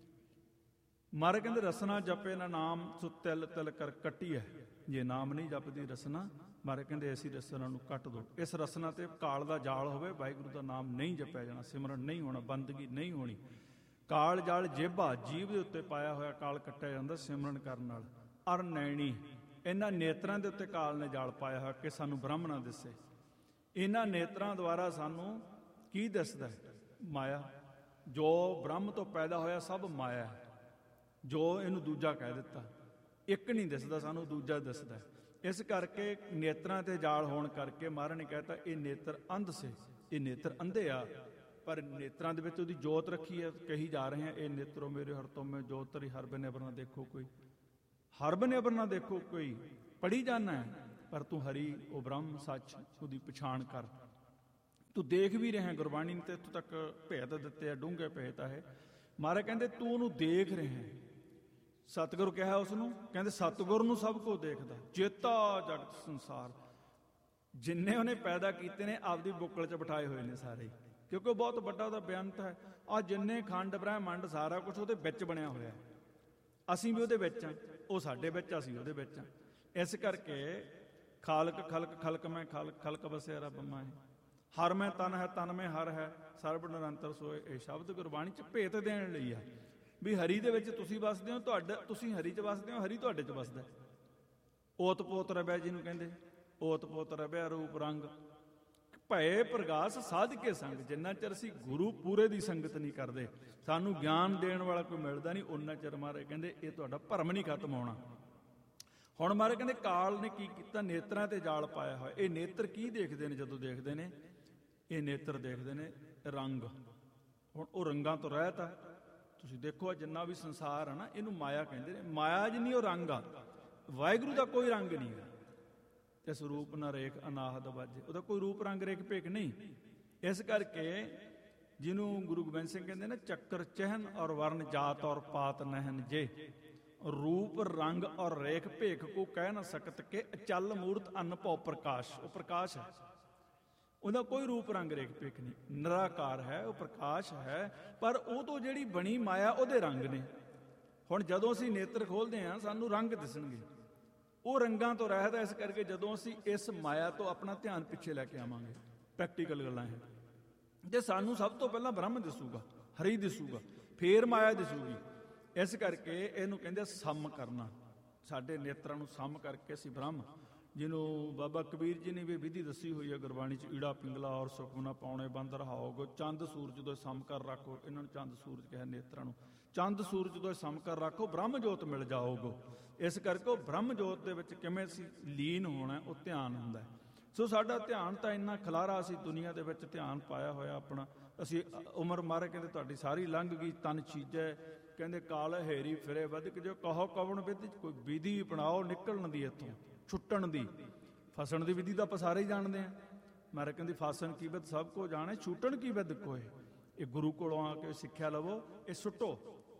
[SPEAKER 1] ਮਹਾਰਾਜ ਕਹਿੰਦੇ ਰਸਨਾ ਜਪੇ ਨਾ ਨਾਮ ਸੋ ਤਿਲ ਤਿਲ ਕਰ ਕੱਟੀ ਹੈ। ਜੇ ਨਾਮ ਨਹੀਂ ਜਪਦੀ ਰਸਨਾ, ਮਹਾਰਾਜ ਕਹਿੰਦੇ ਐਸੀ ਰਸਨਾ ਨੂੰ ਕੱਟ ਦੋ। ਇਸ ਰਸਨਾ ਤੇ ਕਾਲ ਦਾ ਜਾਲ ਹੋਵੇ, ਵਾਹਿਗੁਰੂ ਦਾ ਨਾਮ ਨਹੀਂ ਜਪਿਆ ਜਾਣਾ, ਸਿਮਰਨ ਨਹੀਂ ਹੋਣਾ, ਬੰਦਗੀ ਨਹੀਂ ਹੋਣੀ। ਕਾਲ ਜਾਲ ਜੇਬਾ, ਜੀਭ ਦੇ ਉੱਤੇ ਪਾਇਆ ਹੋਇਆ ਕਾਲ ਕੱਟਿਆ ਜਾਂਦਾ ਸਿਮਰਨ ਕਰਨ ਨਾਲ। ਅਰ ਨੈਣੀ, ਇਹਨਾਂ ਨੇਤਰਾਂ ਦੇ ਉੱਤੇ ਕਾਲ ਨੇ ਜਾਲ ਪਾਇਆ ਹੋਇਆ ਕਿ ਸਾਨੂੰ ਬ੍ਰਹਮ ਨਾ ਦਿਸੇ। ਇਹਨਾਂ ਨੇਤਰਾਂ ਦੁਆਰਾ ਸਾਨੂੰ ਕੀ ਦਿਸਦਾ? ਮਾਇਆ। ਜੋ ਬ੍ਰਹਮ ਤੋਂ ਪੈਦਾ ਹੋਇਆ ਸਭ ਮਾਇਆ ਹੈ। ਜੋ ਇਹਨੂੰ ਦੂਜਾ ਕਹਿ ਦਿੱਤਾ, ਇੱਕ ਨਹੀਂ ਦਿਸਦਾ ਸਾਨੂੰ, ਦੂਜਾ ਦਿਸਦਾ। ਇਸ ਕਰਕੇ ਨੇਤਰਾਂ ਤੇ ਜਾਲ ਹੋਣ ਕਰਕੇ ਮਹਾਰਾਜ ਨੇ ਕਹਿਤਾ ਇਹ ਨੇਤਰ ਅੰਧ ਸੇ, ਇਹ ਨੇਤਰ ਅੰਧੇ ਆ। ਪਰ ਨੇਤਰਾਂ ਦੇ ਵਿੱਚ ਉਹਦੀ ਜੋਤ ਰੱਖੀ ਹੈ। ਕਹੀ ਜਾ ਰਹੇ ਆ ਇਹ ਨੇਤਰੋ ਮੇਰੇ ਹਰ ਤੋਂ ਮੈਂ ਜੋਤ ਤਰੀ ਹਰ ਬਨੇਬਰ ਨਾ ਦੇਖੋ ਕੋਈ, ਹਰ ਬਨੇਬਰ ਨਾ ਦੇਖੋ ਕੋਈ। ਪੜ੍ਹੀ ਜਾਣਾ ਹੈ ਪਰ ਤੂੰ ਹਰੀ ਉਹ ਬ੍ਰਹਮ ਸੱਚ ਉਹਦੀ ਪਛਾਣ ਕਰ। ਤੂੰ ਦੇਖ ਵੀ ਰਿਹਾ, ਗੁਰਬਾਣੀ ਨੇ ਤੇ ਇੱਥੋਂ ਤੱਕ ਭੇਤ ਦਿੱਤੇ ਆ, ਡੂੰਘੇ ਭੇਤ ਆ ਇਹ। ਮਹਾਰਾਜ ਕਹਿੰਦੇ ਤੂੰ ਉਹਨੂੰ ਦੇਖ ਰਿਹਾ। ਸਤਿਗੁਰੂ ਕਿਹਾ ਉਸ ਨੂੰ, ਕਹਿੰਦੇ ਸਤਿਗੁਰ ਨੂੰ ਸਭ ਕੁਝ ਦੇਖਦਾ। ਚੇਤਾ ਜਗਤ ਸੰਸਾਰ, ਜਿੰਨੇ ਉਹਨੇ ਪੈਦਾ ਕੀਤੇ ਨੇ ਆਪਦੀ ਬੁੱਕਲ 'ਚ ਬਿਠਾਏ ਹੋਏ ਨੇ ਸਾਰੇ, ਕਿਉਂਕਿ ਉਹ ਬਹੁਤ ਵੱਡਾ ਉਹਦਾ ਬੇਅੰਤ ਹੈ। ਆਹ ਜਿੰਨੇ ਖੰਡ ਬ੍ਰਹਿਮੰਡ ਸਾਰਾ ਕੁਝ ਉਹਦੇ ਵਿੱਚ ਬਣਿਆ ਹੋਇਆ। ਅਸੀਂ ਵੀ ਉਹਦੇ ਵਿੱਚ ਹਾਂ, ਉਹ ਸਾਡੇ ਵਿੱਚ, ਅਸੀਂ ਉਹਦੇ ਵਿੱਚ ਹਾਂ। ਇਸ ਕਰਕੇ ਖਾਲਕ ਖਲਕ ਖਲਕ ਮੈਂ ਖਾਲਕ, ਖਲਕ ਵਸਿਆ ਰੱਬ ਮਾਹੀ, ਹਰ ਮੈਂ ਤਨ ਹੈ ਤਨ ਮੈਂ ਹਰ ਹੈ, ਸਰਬ ਨਿਰੰਤਰ ਸੋਏ। ਇਹ ਸ਼ਬਦ ਗੁਰਬਾਣੀ 'ਚ ਭੇਤ ਦੇਣ ਲਈ ਆ ਵੀ ਹਰੀ ਦੇ ਵਿੱਚ ਤੁਸੀਂ ਵਸਦੇ ਹੋ, ਤੁਸੀਂ ਹਰੀ 'ਚ ਵਸਦੇ ਹੋ, ਹਰੀ ਤੁਹਾਡੇ 'ਚ ਵਸਦਾ। ਓਤ ਪੋਤ ਰਵਿਆ ਜਿਹਨੂੰ ਕਹਿੰਦੇ, ਓਤ ਪੋਤ ਰਵਿਆ ਰੂਪ ਰੰਗ ਭਏ ਪ੍ਰਗਾਸ ਸਾਧ ਕੇ ਸੰਗ। ਜਿੰਨਾ ਚਿਰ ਅਸੀਂ ਗੁਰੂ ਪੂਰੇ ਦੀ ਸੰਗਤ ਨਹੀਂ ਕਰਦੇ, ਸਾਨੂੰ ਗਿਆਨ ਦੇਣ ਵਾਲਾ ਕੋਈ ਮਿਲਦਾ ਨਹੀਂ, ਉਹਨਾਂ ਚਿਰ ਮਹਾਰਾਜ ਕਹਿੰਦੇ ਇਹ ਤੁਹਾਡਾ ਭਰਮ ਨਹੀਂ ਖਤਮ ਹੋਣਾ। ਹੁਣ ਮਹਾਰਾਜ ਕਹਿੰਦੇ ਕਾਲ ਨੇ ਕੀ ਕੀਤਾ? ਨੇਤਰਾਂ ਤੇ ਜਾਲ ਪਾਇਆ ਹੋਇਆ। ਇਹ ਨੇਤਰ ਕੀ ਦੇਖਦੇ ਨੇ? ਜਦੋਂ ਦੇਖਦੇ ਨੇ ਇਹ ਨੇਤਰ ਦੇਖਦੇ ਨੇ ਰੰਗ। ਹੁਣ ਉਹ ਰੰਗਾਂ ਤੋਂ ਰਹਿਤ ਆ। ਤੁਸੀਂ ਦੇਖੋ ਜਿੰਨਾ ਵੀ ਸੰਸਾਰ ਆ ਨਾ, ਇਹਨੂੰ ਮਾਇਆ ਕਹਿੰਦੇ ਨੇ। ਮਾਇਆ ਜਿੰਨੀ ਉਹ ਰੰਗ ਆ, ਵਾਹਿਗੁਰੂ ਦਾ ਕੋਈ ਰੰਗ ਨਹੀਂ ਹੈ। ਇਸ ਰੂਪ ਨਾ ਰੇਖ ਅਨਾਹਦ ਵਾਜੇ, ਉਹਦਾ ਕੋਈ ਰੂਪ ਰੰਗ ਰੇਖ ਭੇਖ ਨਹੀਂ। ਇਸ ਕਰਕੇ ਜਿਹਨੂੰ ਗੁਰੂ ਗੋਬਿੰਦ ਸਿੰਘ ਕਹਿੰਦੇ ਨੇ ਚੱਕਰ ਚਹਿਨ ਔਰ ਵਰਨ ਜਾਤ ਔਰ ਪਾਤ ਨਹਿਨ ਜੇ, ਰੂਪ ਰੰਗ ਔਰ ਰੇਖ ਭੇਖ ਕੋ ਕਹਿ ਨਾ ਸਕਤ ਕੇ ਅਚਲ ਮੂਰਤ ਅੰਨ ਭਉ ਪ੍ਰਕਾਸ਼। ਉਹ ਪ੍ਰਕਾਸ਼ ਹੈ, ਉਹਦਾ ਕੋਈ ਰੂਪ ਰੰਗ ਰੇਖ ਭੇਖ ਨਹੀਂ, ਨਿਰਾਕਾਰ ਹੈ, ਉਹ ਪ੍ਰਕਾਸ਼ ਹੈ। ਪਰ ਉਹ ਤੋਂ ਜਿਹੜੀ ਬਣੀ ਮਾਇਆ ਉਹਦੇ ਰੰਗ ਨੇ। ਹੁਣ ਜਦੋਂ ਅਸੀਂ ਨੇਤਰ ਖੋਲਦੇ ਹਾਂ ਸਾਨੂੰ ਰੰਗ ਦਿਸਣਗੇ, ਉਹ ਰੰਗਾਂ ਤੋਂ ਰਹਿਤ ਹੈ। ਇਸ ਕਰਕੇ ਜਦੋਂ ਅਸੀਂ ਇਸ ਮਾਇਆ ਤੋਂ ਆਪਣਾ ਧਿਆਨ ਪਿੱਛੇ ਲੈ ਕੇ ਆਵਾਂਗੇ, ਪ੍ਰੈਕਟੀਕਲ ਗੱਲਾਂ ਹੈ, ਜੇ ਸਾਨੂੰ ਸਭ ਤੋਂ ਪਹਿਲਾਂ ਬ੍ਰਹਮ ਦਿਸੂਗਾ, ਹਰੀ ਦਿਸੂਗਾ, ਫੇਰ ਮਾਇਆ ਦਿਸੂਗੀ। ਇਸ ਕਰਕੇ ਇਹਨੂੰ ਕਹਿੰਦੇ ਸਮ ਕਰਨਾ। ਸਾਡੇ ਨੇਤਰਾਂ ਨੂੰ ਸਮ ਕਰਕੇ ਅਸੀਂ ਬ੍ਰਹਮ, ਜਿਹਨੂੰ ਬਾਬਾ ਕਬੀਰ ਜੀ ਨੇ ਵੀ ਵਿਧੀ ਦੱਸੀ ਹੋਈ ਹੈ ਗੁਰਬਾਣੀ 'ਚ, ਈੜਾ ਪਿੰਗਲਾ ਔਰ ਸੁਖਮਨਾ ਪਾਉਣੇ ਬੰਦ ਰਹਾਓਗੋ, ਚੰਦ ਸੂਰਜ ਤੋਂ ਸਮ ਕਰ ਰੱਖੋ। ਇਹਨਾਂ ਨੂੰ ਚੰਦ ਸੂਰਜ ਕਿਹਾ ਨੇਤਰਾਂ ਨੂੰ, ਚੰਦ ਸੂਰਜ ਤੋਂ ਸਮ ਕਰ ਰੱਖੋ, ਬ੍ਰਹਮ ਜੋਤ ਮਿਲ ਜਾਓਗੋ। ਇਸ ਕਰਕੇ ਉਹ ਬ੍ਰਹਮ ਜੋਤ ਦੇ ਵਿੱਚ ਕਿਵੇਂ ਅਸੀਂ ਲੀਨ ਹੋਣਾ, ਉਹ ਧਿਆਨ ਹੁੰਦਾ। ਸੋ ਸਾਡਾ ਧਿਆਨ ਤਾਂ ਇੰਨਾ ਖਲਾਰਾ, ਅਸੀਂ ਦੁਨੀਆ ਦੇ ਵਿੱਚ ਧਿਆਨ ਪਾਇਆ ਹੋਇਆ ਆਪਣਾ। ਅਸੀਂ ਉਮਰ ਮਾਰੇ ਕਹਿੰਦੇ ਤੁਹਾਡੀ ਸਾਰੀ ਲੰਘ ਗਈ, ਤਨ ਚੀਜੈ ਕਹਿੰਦੇ ਕਾਲ ਹੇਰੀ ਫਿਰੇ ਵਧਕ, ਜੋ ਕਹੋ ਕਵਣ ਵਿਧਿ, ਕੋਈ ਵਿਧੀ ਬਣਾਓ ਨਿਕਲਣ ਦੀ, ਇੱਥੋਂ ਛੁੱਟਣ ਦੀ। ਫਸਣ ਦੀ ਵਿਧੀ ਤਾਂ ਆਪਾਂ ਸਾਰੇ ਹੀ ਜਾਣਦੇ ਹਾਂ। ਮਾਰੇ ਕਹਿੰਦੀ ਫਾਸਣ ਕੀ ਵਿਧ ਸਭ ਕੋ ਜਾਣੇ, ਛੁੱਟਣ ਕੀ ਵਿਧ ਕੋਏ। ਇਹ ਗੁਰੂ ਕੋਲੋਂ ਆ ਕੇ ਸਿੱਖਿਆ ਲਵੋ, ਇਹ ਸੁੱਟੋ।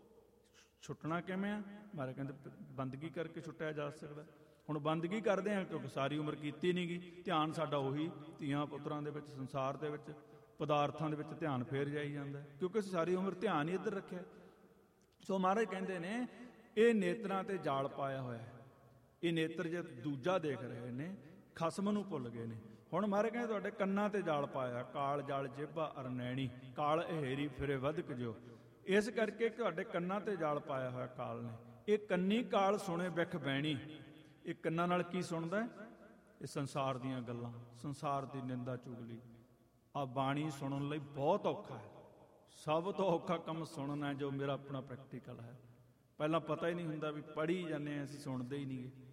[SPEAKER 1] ਛੁੱਟਣਾ ਕਿਵੇਂ ਆ? ਮਾਰੇ ਕਹਿੰਦੇ ਬੰਦਗੀ ਕਰਕੇ ਛੁੱਟਿਆ ਜਾ ਸਕਦਾ। ਹੁਣ ਬੰਦਗੀ ਕਰਦੇ ਹਾਂ ਕਿਉਂਕਿ ਸਾਰੀ ਉਮਰ ਕੀਤੀ ਨਹੀਂ ਗਈ। ਧਿਆਨ ਸਾਡਾ ਉਹੀ ਧੀਆਂ ਪੁੱਤਰਾਂ ਦੇ ਵਿੱਚ, ਸੰਸਾਰ ਦੇ ਵਿੱਚ, ਪਦਾਰਥਾਂ ਦੇ ਵਿੱਚ ਧਿਆਨ ਫੇਰ ਜਾਈ ਜਾਂਦਾ, ਕਿਉਂਕਿ ਅਸੀਂ ਸਾਰੀ ਉਮਰ ਧਿਆਨ ਹੀ ਇੱਧਰ ਰੱਖਿਆ। ਸੋ ਮਹਾਰਾਜ ਕਹਿੰਦੇ ਨੇ ਇਹ ਨੇਤਰਾਂ ਤੇ ਜਾਲ ਪਾਇਆ ਹੋਇਆ ਹੈ। ਇਹ ਨੇਤਰ ਜੇ ਦੂਜਾ ਦੇਖ ਰਹੇ ਨੇ, ਖਸਮ ਨੂੰ ਭੁੱਲ ਗਏ ਨੇ। ਹੁਣ ਮਹਾਰਾਜ ਕਹਿੰਦੇ ਤੁਹਾਡੇ ਕੰਨਾਂ ਤੇ ਜਾਲ ਪਾਇਆ, ਕਾਲ ਜਾਲ ਜੇਬਾ ਅਰ ਨੈਣੀ, ਕਾਲ ਹੇਰੀ ਫਿਰੇ ਵਧਕ ਜੋ। ਇਸ ਕਰਕੇ ਤੁਹਾਡੇ ਕੰਨਾਂ ਤੇ ਜਾਲ ਪਾਇਆ ਹੋਇਆ ਕਾਲ ਨੇ। ਇਹ ਕੰਨੀ ਕਾਲ ਸੁਣੇ ਬਿਖ ਬੈਣੀ। ਇਹ ਕੰਨਾਂ ਨਾਲ ਕੀ ਸੁਣਦਾ? ਇਹ ਸੰਸਾਰ ਦੀਆਂ ਗੱਲਾਂ, ਸੰਸਾਰ ਦੀ ਨਿੰਦਾ ਚੁਗਲੀ। ਆ ਬਾਣੀ ਸੁਣਨ ਲਈ ਬਹੁਤ ਔਖਾ ਹੈ। ਸਭ ਤੋਂ ਔਖਾ ਕੰਮ ਸੁਣਨਾ, ਜੋ ਮੇਰਾ ਆਪਣਾ ਪ੍ਰੈਕਟੀਕਲ ਹੈ। ਪਹਿਲਾਂ ਪਤਾ ਹੀ ਨਹੀਂ ਹੁੰਦਾ, ਵੀ ਪੜ੍ਹੀ ਜਾਂਦੇ ਹਾਂ ਅਸੀਂ, ਸੁਣਦੇ ਹੀ ਨਹੀਂ।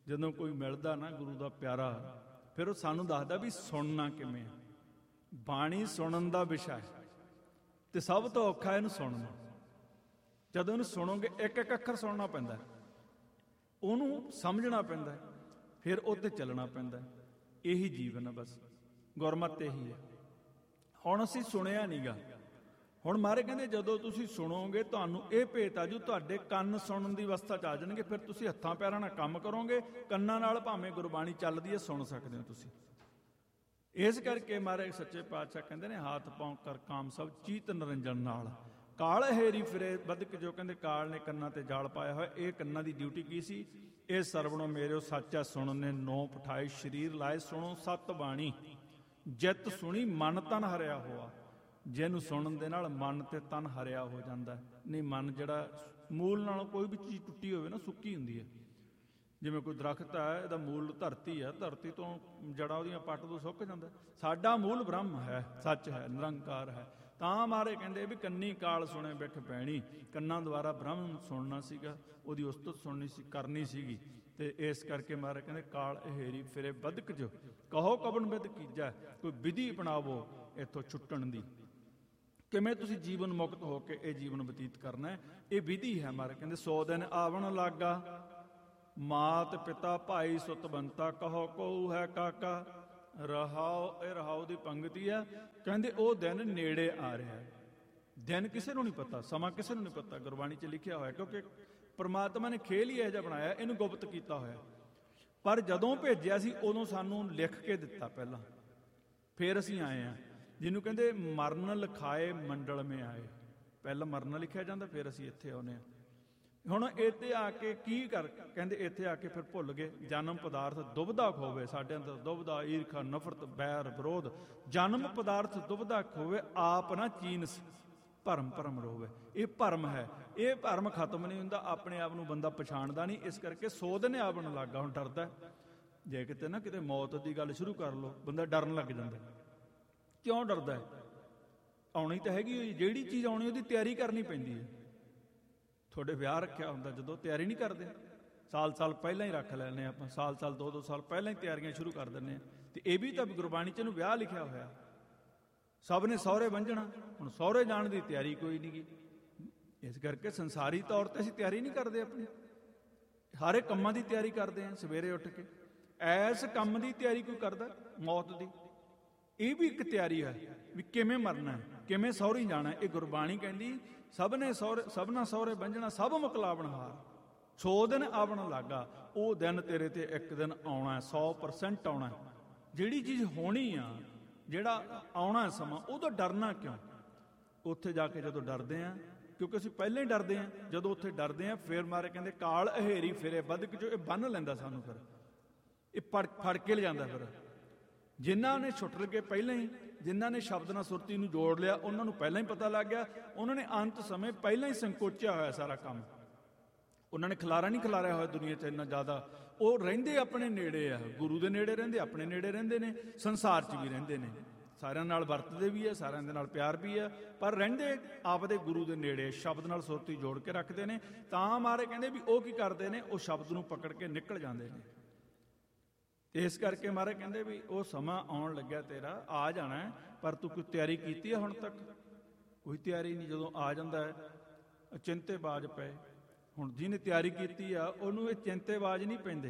[SPEAKER 1] ਜਦੋਂ ਕੋਈ ਮਿਲਦਾ ਨਾ ਗੁਰੂ ਦਾ ਪਿਆਰਾ, ਫਿਰ ਉਹ ਸਾਨੂੰ ਦੱਸਦਾ ਵੀ ਸੁਣਨਾ ਕਿਵੇਂ ਆ। ਬਾਣੀ ਸੁਣਨ ਦਾ ਵਿਸ਼ਾ ਹੈ, ਤੇ ਸਭ ਤੋਂ ਔਖਾ ਇਹਨੂੰ ਸੁਣਨਾ। ਜਦੋਂ ਇਹਨੂੰ ਸੁਣੋਗੇ, ਇੱਕ ਇੱਕ ਅੱਖਰ ਸੁਣਨਾ ਪੈਂਦਾ, ਉਹਨੂੰ ਸਮਝਣਾ ਪੈਂਦਾ, ਫਿਰ ਉਹ 'ਤੇ ਚੱਲਣਾ ਪੈਂਦਾ। ਇਹੀ ਜੀਵਨ ਆ, ਬਸ ਗੁਰਮਤਿ ਇਹੀ ਹੈ। ਹੁਣ ਅਸੀਂ ਸੁਣਿਆ ਨਹੀਂ ਗਾ। ਹੁਣ ਮਹਾਰਾਜ ਕਹਿੰਦੇ ਜਦੋਂ ਤੁਸੀਂ ਸੁਣੋਗੇ, ਤੁਹਾਨੂੰ ਇਹ ਭੇਤ ਆ ਜੂ, ਤੁਹਾਡੇ ਕੰਨ ਸੁਣਨ ਦੀ ਅਵਸਥਾ 'ਚ ਆ ਜਾਣਗੇ। ਫਿਰ ਤੁਸੀਂ ਹੱਥਾਂ ਪੈਰਾਂ ਨਾਲ ਕੰਮ ਕਰੋਗੇ, ਕੰਨਾਂ ਨਾਲ ਭਾਵੇਂ ਗੁਰਬਾਣੀ ਚੱਲਦੀ ਹੈ ਸੁਣ ਸਕਦੇ ਹੋ ਤੁਸੀਂ। ਇਸ ਕਰਕੇ ਮਹਾਰਾਜ ਸੱਚੇ ਪਾਤਸ਼ਾਹ ਕਹਿੰਦੇ ਨੇ, ਹਾਥ ਪਾਉ ਕਰ ਕਾਮ ਸਭ ਚੀਤ ਨਰੰਜਨ ਨਾਲ, ਕਾਲ ਹੇਰੀ ਫਿਰੇ ਬਦਕ ਜੋ। ਕਹਿੰਦੇ ਕਾਲ ਨੇ ਕੰਨਾਂ ਤੇ ਜਾਲ ਪਾਇਆ ਹੋਇਆ। ਇਹ ਕੰਨਾਂ ਦੀ ਡਿਊਟੀ ਕੀ ਸੀ? ਇਹ ਸਰਵਣੋ ਮੇਰਿਓ ਸੱਚਾ ਸੁਣਨ ਨੇ ਨੌ ਪਠਾਏ ਸਰੀਰ ਲਾਏ, ਸੁਣੋ ਸਤ ਬਾਣੀ ਜਿੱਤ ਸੁਣੀ ਮਨ ਤਨ ਹਰਿਆ ਹੋਆ। ਜਿਹਨੂੰ ਸੁਣਨ ਦੇ ਨਾਲ ਮਨ ਤੇ ਤਨ ਹਰਿਆ ਹੋ ਜਾਂਦਾ। ਨਹੀਂ, ਮਨ ਜਿਹੜਾ ਮੂਲ ਨਾਲੋਂ ਕੋਈ ਵੀ ਚੀਜ਼ ਟੁੱਟੀ ਹੋਵੇ ਨਾ, ਸੁੱਕੀ ਹੁੰਦੀ ਹੈ। ਜਿਵੇਂ ਕੋਈ ਦਰਖਤ ਹੈ, ਇਹਦਾ ਮੂਲ ਧਰਤੀ ਹੈ, ਧਰਤੀ ਤੋਂ ਜੜਾਂ ਉਹਦੀਆਂ ਪੱਟ ਤੋਂ ਸੁੱਕ ਜਾਂਦਾ। ਸਾਡਾ ਮੂਲ ਬ੍ਰਹਮ ਹੈ, ਸੱਚ ਹੈ, ਨਿਰੰਕਾਰ ਹੈ। ਤਾਂ ਮਾਰੇ ਕਹਿੰਦੇ ਵੀ ਕੰਨੀ ਕਾਲ ਸੁਣੇ ਬਿਠ ਪੈਣੀ। ਕੰਨਾਂ ਦੁਆਰਾ ਬ੍ਰਹਮ ਸੁਣਨਾ ਸੀਗਾ, ਉਹਦੀ ਉਸਤਤ ਸੁਣਨੀ ਸੀ, ਕਰਨੀ ਸੀਗੀ। ਤੇ ਇਸ ਕਰਕੇ ਮਾਰੇ ਕਹਿੰਦੇ ਕਾਲ ਹੇਰੀ ਫਿਰੇ ਬਦਕ ਜੋ, ਕਹੋ ਕਬਨ ਵਿਦ ਕੀਜੈ। ਕੋਈ ਵਿਧੀ ਅਪਣਾਵੋ ਇੱਥੋਂ ਛੁੱਟਣ ਦੀ, ਕਿਵੇਂ ਤੁਸੀਂ ਜੀਵਨ ਮੁਕਤ ਹੋ ਕੇ ਇਹ ਜੀਵਨ ਬਤੀਤ ਕਰਨਾ ਹੈ। ਇਹ ਵਿਧੀ ਹੈ। ਮਾਰੇ ਕਹਿੰਦੇ 100 ਦਿਨ ਆਵਣ ਲਾਗਾ, ਮਾਤ ਪਿਤਾ ਭਾਈ ਸੁਤ ਬੰਤਾ, ਕਹੋ ਕਉ ਹੈ ਕਾਕਾ। ਰਹਾਓ, ਇਹ ਰਹਾਓ ਦੀ ਪੰਗਤੀ ਆ। ਕਹਿੰਦੇ ਉਹ ਦਿਨ ਨੇੜੇ ਆ ਰਿਹਾ ਹੈ। ਦਿਨ ਕਿਸੇ ਨੂੰ ਨਹੀਂ ਪਤਾ, ਸਮਾਂ ਕਿਸੇ ਨੂੰ ਨਹੀਂ ਪਤਾ, ਗੁਰਬਾਣੀ 'ਚ ਲਿਖਿਆ ਹੋਇਆ। ਕਿਉਂਕਿ ਪਰਮਾਤਮਾ ਨੇ ਖੇਲ ਹੀ ਇਹੋ ਜਿਹਾ ਬਣਾਇਆ, ਇਹਨੂੰ ਗੁਪਤ ਕੀਤਾ ਹੋਇਆ। ਪਰ ਜਦੋਂ ਭੇਜਿਆ ਸੀ ਉਦੋਂ ਸਾਨੂੰ ਲਿਖ ਕੇ ਦਿੱਤਾ ਪਹਿਲਾਂ, ਫਿਰ ਅਸੀਂ ਆਏ ਹਾਂ। ਜਿਹਨੂੰ ਕਹਿੰਦੇ ਮਰਨ ਲਿਖਾਏ ਮੰਡਲ ਮੇ ਆਏ। ਪਹਿਲਾਂ ਮਰਨ ਲਿਖਿਆ ਜਾਂਦਾ, ਫਿਰ ਅਸੀਂ ਇੱਥੇ ਆਉਂਦੇ ਹਾਂ। ਹੁਣ ਇੱਥੇ ਆ ਕੇ ਕੀ ਕਹਿੰਦੇ ਇੱਥੇ ਆ ਕੇ ਫਿਰ ਭੁੱਲ ਗਏ। ਜਨਮ ਪਦਾਰਥ ਦੁਬਦਾ ਖੋਵੇ, ਸਾਡੇ ਅੰਦਰ ਦੁਬਦਾ, ਈਰਖਾ, ਨਫ਼ਰਤ, ਬੈਰ, ਵਿਰੋਧ। ਜਨਮ ਪਦਾਰਥ ਦੁਬਦਾ ਖੋਵੇ, ਆਪ ਨਾ ਚੀਨਸ, ਭਰਮ ਭਰਮ ਰੋਵੇ। ਇਹ ਭਰਮ ਹੈ, ਇਹ ਭਰਮ ਖਤਮ ਨਹੀਂ ਹੁੰਦਾ। ਆਪਣੇ ਆਪ ਨੂੰ ਬੰਦਾ ਪਛਾਣਦਾ ਨਹੀਂ। ਇਸ ਕਰਕੇ 100 ਦਿਨ ਆਵਣ ਲੱਗਾ। ਹੁਣ ਡਰਦਾ, ਜੇ ਕਿਤੇ ਨਾ ਕਿਤੇ ਮੌਤ ਦੀ ਗੱਲ ਸ਼ੁਰੂ ਕਰ ਲਓ, ਬੰਦਾ ਡਰਨ ਲੱਗ ਜਾਂਦਾ। ਕਿਉਂ ਡਰਦਾ? ਆਉਣੀ ਤਾਂ ਹੈਗੀ ਹੋਈ, ਜਿਹੜੀ ਚੀਜ਼ ਆਉਣੀ ਉਹਦੀ ਤਿਆਰੀ ਕਰਨੀ ਪੈਂਦੀ ਹੈ। ਤੁਹਾਡੇ ਵਿਆਹ ਰੱਖਿਆ ਹੁੰਦਾ, ਜਦੋਂ ਤਿਆਰੀ ਨਹੀਂ ਕਰਦੇ, ਸਾਲ ਪਹਿਲਾਂ ਹੀ ਰੱਖ ਲੈਂਦੇ ਆਪਾਂ, ਸਾਲ 2-2 ਸਾਲ ਪਹਿਲਾਂ ਹੀ ਤਿਆਰੀਆਂ ਸ਼ੁਰੂ ਕਰ ਦਿੰਦੇ ਹਾਂ। ਤੇ ਇਹ ਵੀ ਤਾਂ ਗੁਰਬਾਣੀ 'ਚ ਇਹਨੂੰ ਵਿਆਹ ਲਿਖਿਆ ਹੋਇਆ। ਸਭ ਨੇ ਸਹੁਰੇ ਵੰਝਣਾ, ਹੁਣ ਸਹੁਰੇ ਜਾਣ ਦੀ ਤਿਆਰੀ ਕੋਈ ਨਹੀਂ ਗੀ। ਇਸ ਕਰਕੇ ਸੰਸਾਰੀ ਤੌਰ ਤੇ ਅਸੀਂ ਤਿਆਰੀ ਨਹੀਂ ਕਰਦੇ ਆਪਣੀ, ਸਾਰੇ ਕੰਮਾਂ ਦੀ ਤਿਆਰੀ ਕਰਦੇ ਹਾਂ। ਸਵੇਰੇ ਉੱਠ ਕੇ ਐਸ ਕੰਮ ਦੀ ਤਿਆਰੀ ਕੋਈ ਕਰਦਾ, ਮੌਤ ਦੀ। ਇਹ ਵੀ ਇੱਕ ਤਿਆਰੀ ਹੈ ਵੀ ਕਿਵੇਂ ਮਰਨਾ, ਕਿਵੇਂ ਸਹੁਰੀ ਜਾਣਾ। ਇਹ ਗੁਰਬਾਣੀ ਕਹਿੰਦੀ ਸਭਨਾ ਸਹੁਰੇ ਵੰਝਣਾ, ਸਭ ਮੁਕਲਾਵਣ ਹਾਰ। 100 ਦਿਨ ਆਵਣ ਲੱਗਾ, ਉਹ ਦਿਨ ਤੇਰੇ ਤੇ ਇੱਕ ਦਿਨ ਆਉਣਾ, 100% ਆਉਣਾ। ਜਿਹੜੀ ਚੀਜ਼ ਹੋਣੀ ਆ, ਜਿਹੜਾ ਆਉਣਾ ਸਮਾਂ, ਉਹਦਾ ਡਰਨਾ ਕਿਉਂ? ਉੱਥੇ ਜਾ ਕੇ ਜਦੋਂ ਡਰਦੇ ਆ, ਕਿਉਂਕਿ ਅਸੀਂ ਪਹਿਲਾਂ ਹੀ ਡਰਦੇ ਆ। ਜਦੋਂ ਉੱਥੇ ਡਰਦੇ ਆ, ਫਿਰ ਮਾਰੇ ਕਹਿੰਦੇ ਕਾਲ ਹੇਰੀ ਫਿਰੇ ਬਦਕ ਜੋ। ਇਹ ਬੰਨ ਲੈਂਦਾ ਸਾਨੂੰ, ਫਿਰ ਇਹ ਫੜ ਕੇ ਲਿਜਾਂਦਾ। ਫਿਰ ਜਿਨ੍ਹਾਂ ਨੇ ਛੁੱਟ ਕੇ ਪਹਿਲਾਂ ਹੀ, ਜਿਨ੍ਹਾਂ ਨੇ ਸ਼ਬਦ ਨਾਲ ਸੁਰਤੀ ਨੂੰ ਜੋੜ ਲਿਆ, ਉਹਨਾਂ ਨੂੰ ਪਹਿਲਾਂ ਹੀ ਪਤਾ ਲੱਗ ਗਿਆ। ਉਹਨਾਂ ਨੇ ਅੰਤ ਸਮੇਂ ਪਹਿਲਾਂ ਹੀ ਸੰਕੋਚਿਆ ਹੋਇਆ ਸਾਰਾ ਕੰਮ। ਉਹਨਾਂ ਨੇ ਖਲਾਰਾ ਨਹੀਂ ਖਿਲਾਰਿਆ ਹੋਇਆ ਦੁਨੀਆ 'ਚ ਇੰਨਾ ਜ਼ਿਆਦਾ। ਉਹ ਰਹਿੰਦੇ ਆਪਣੇ ਨੇੜੇ ਆ, ਗੁਰੂ ਦੇ ਨੇੜੇ ਰਹਿੰਦੇ, ਆਪਣੇ ਨੇੜੇ ਰਹਿੰਦੇ ਨੇ, ਸੰਸਾਰ 'ਚ ਵੀ ਰਹਿੰਦੇ ਨੇ, ਸਾਰਿਆਂ ਨਾਲ ਵਰਤਦੇ ਵੀ ਹੈ, ਸਾਰਿਆਂ ਦੇ ਨਾਲ ਪਿਆਰ ਵੀ ਹੈ, ਪਰ ਰਹਿੰਦੇ ਆਪਦੇ ਗੁਰੂ ਦੇ ਨੇੜੇ, ਸ਼ਬਦ ਨਾਲ ਸੁਰਤੀ ਜੋੜ ਕੇ ਰੱਖਦੇ ਨੇ। ਤਾਂ ਮਾਰੇ ਕਹਿੰਦੇ ਵੀ ਉਹ ਕੀ ਕਰਦੇ ਨੇ, ਉਹ ਸ਼ਬਦ ਨੂੰ ਪਕੜ ਕੇ ਨਿਕਲ ਜਾਂਦੇ ਨੇ। ਇਸ ਕਰਕੇ ਮਹਾਰਾਜ ਕਹਿੰਦੇ ਵੀ ਉਹ ਸਮਾਂ ਆਉਣ ਲੱਗਿਆ, ਤੇਰਾ ਆ ਜਾਣਾ, ਪਰ ਤੂੰ ਕੋਈ ਤਿਆਰੀ ਕੀਤੀ ਹੈ ਹੁਣ ਤੱਕ? ਕੋਈ ਤਿਆਰੀ ਨਹੀਂ। ਜਦੋਂ ਆ ਜਾਂਦਾ ਹੈ ਚਿੰਤੇਬਾਜ਼ ਪਏ। ਹੁਣ ਜਿਹਨੇ ਤਿਆਰੀ ਕੀਤੀ ਆ ਉਹਨੂੰ ਇਹ ਚਿੰਤੇਬਾਜ਼ ਨਹੀਂ ਪੈਂਦੇ,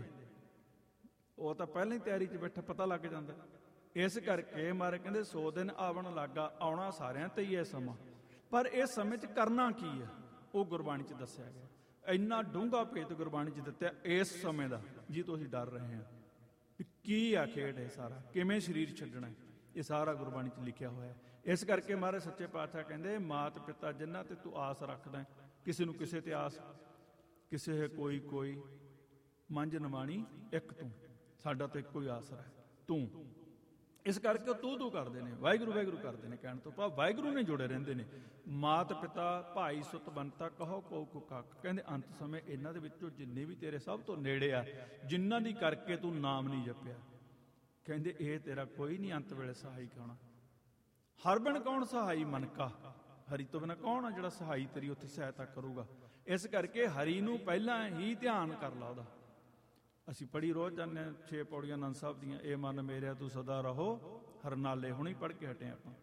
[SPEAKER 1] ਉਹ ਤਾਂ ਪਹਿਲਾਂ ਹੀ ਤਿਆਰੀ 'ਚ ਬੈਠਾ, ਪਤਾ ਲੱਗ ਜਾਂਦਾ। ਇਸ ਕਰਕੇ ਮਹਾਰਾਜ ਕਹਿੰਦੇ 100 ਦਿਨ ਆਵਣ ਲੱਗਾ, ਆਉਣਾ ਸਾਰਿਆਂ ਤੇ ਹੀ ਹੈ ਸਮਾਂ। ਪਰ ਇਸ ਸਮੇਂ 'ਚ ਕਰਨਾ ਕੀ ਹੈ, ਉਹ ਗੁਰਬਾਣੀ 'ਚ ਦੱਸਿਆ ਗਿਆ। ਇੰਨਾ ਡੂੰਘਾ ਭੇਤ ਗੁਰਬਾਣੀ 'ਚ ਦਿੱਤਾ ਇਸ ਸਮੇਂ ਦਾ, ਜੀ ਤੋਂ ਅਸੀਂ ਡਰ ਰਹੇ ਹਾਂ। ਕੀ ਆ ਖੇਡ ਹੈ ਸਾਰਾ, ਕਿਵੇਂ ਸਰੀਰ ਛੱਡਣਾ, ਇਹ ਸਾਰਾ ਗੁਰਬਾਣੀ 'ਚ ਲਿਖਿਆ ਹੋਇਆ। ਇਸ ਕਰਕੇ ਮਹਾਰਾਜ ਸੱਚੇ ਪਾਤਸ਼ਾਹ ਕਹਿੰਦੇ ਮਾਤ ਪਿਤਾ ਜਿਨ੍ਹਾਂ ਤੇ ਤੂੰ ਆਸ ਰੱਖਦਾ, ਕਿਸੇ ਨੂੰ ਕਿਸੇ ਤੇ ਆਸ, ਕਿਸੇ ਹੈ ਕੋਈ ਮੰਝ ਨਮਾਣੀ ਇੱਕ ਤੂੰ, ਸਾਡਾ ਤਾਂ ਇੱਕੋ ਹੀ ਆਸਰਾ ਹੈ ਤੂੰ। ਇਸ ਕਰਕੇ ਤੂੰ ਕਰਦੇ ਨੇ, ਵਾਹਿਗੁਰੂ ਕਰਦੇ ਨੇ। ਕਹਿਣ ਤੋਂ ਭਾਵ ਵਾਹਿਗੁਰੂ ਨੇ ਜੁੜੇ ਰਹਿੰਦੇ ਨੇ। ਮਾਤ ਪਿਤਾ ਭਾਈ ਸੁਤ ਬੰਤਾ, ਕਹੋ ਕਉ ਕੁੱਕ। ਕਹਿੰਦੇ ਅੰਤ ਸਮੇਂ ਇਹਨਾਂ ਦੇ ਵਿੱਚੋਂ ਜਿੰਨੇ ਵੀ ਤੇਰੇ ਸਭ ਤੋਂ ਨੇੜੇ ਆ, ਜਿਨ੍ਹਾਂ ਦੀ ਕਰਕੇ ਤੂੰ ਨਾਮ ਨਹੀਂ ਜਪਿਆ, ਕਹਿੰਦੇ ਇਹ ਤੇਰਾ ਕੋਈ ਨਹੀਂ ਅੰਤ ਵੇਲੇ ਸਹਾਈ ਹੋਣਾ। ਹਰ ਬਿਨ ਕੌਣ ਸਹਾਈ ਮਨ ਕਾ, ਹਰੀ ਤੋਂ ਬਿਨਾਂ ਕੌਣ ਆ ਜਿਹੜਾ ਸਹਾਈ ਤੇਰੀ ਉੱਥੇ ਸਹਾਇਤਾ ਕਰੂਗਾ। ਇਸ ਕਰਕੇ ਹਰੀ ਨੂੰ ਪਹਿਲਾਂ ਹੀ ਧਿਆਨ ਕਰ ਲਾ ਉਹਦਾ। ਅਸੀਂ ਪੜ੍ਹੀ ਰੋਜ਼ ਜਾਂਦੇ ਹਾਂ 6 ਪੌੜੀਆਂ ਆਨੰਦ ਸਾਹਿਬ ਦੀਆਂ, ਇਹ ਮਨ ਮੇਰਿਆ ਤੂੰ ਸਦਾ ਰਹੋ ਹਰਨਾਲੇ, ਹੁਣੇ ਪੜ੍ਹ ਕੇ ਹਟੇ ਆਪਾਂ।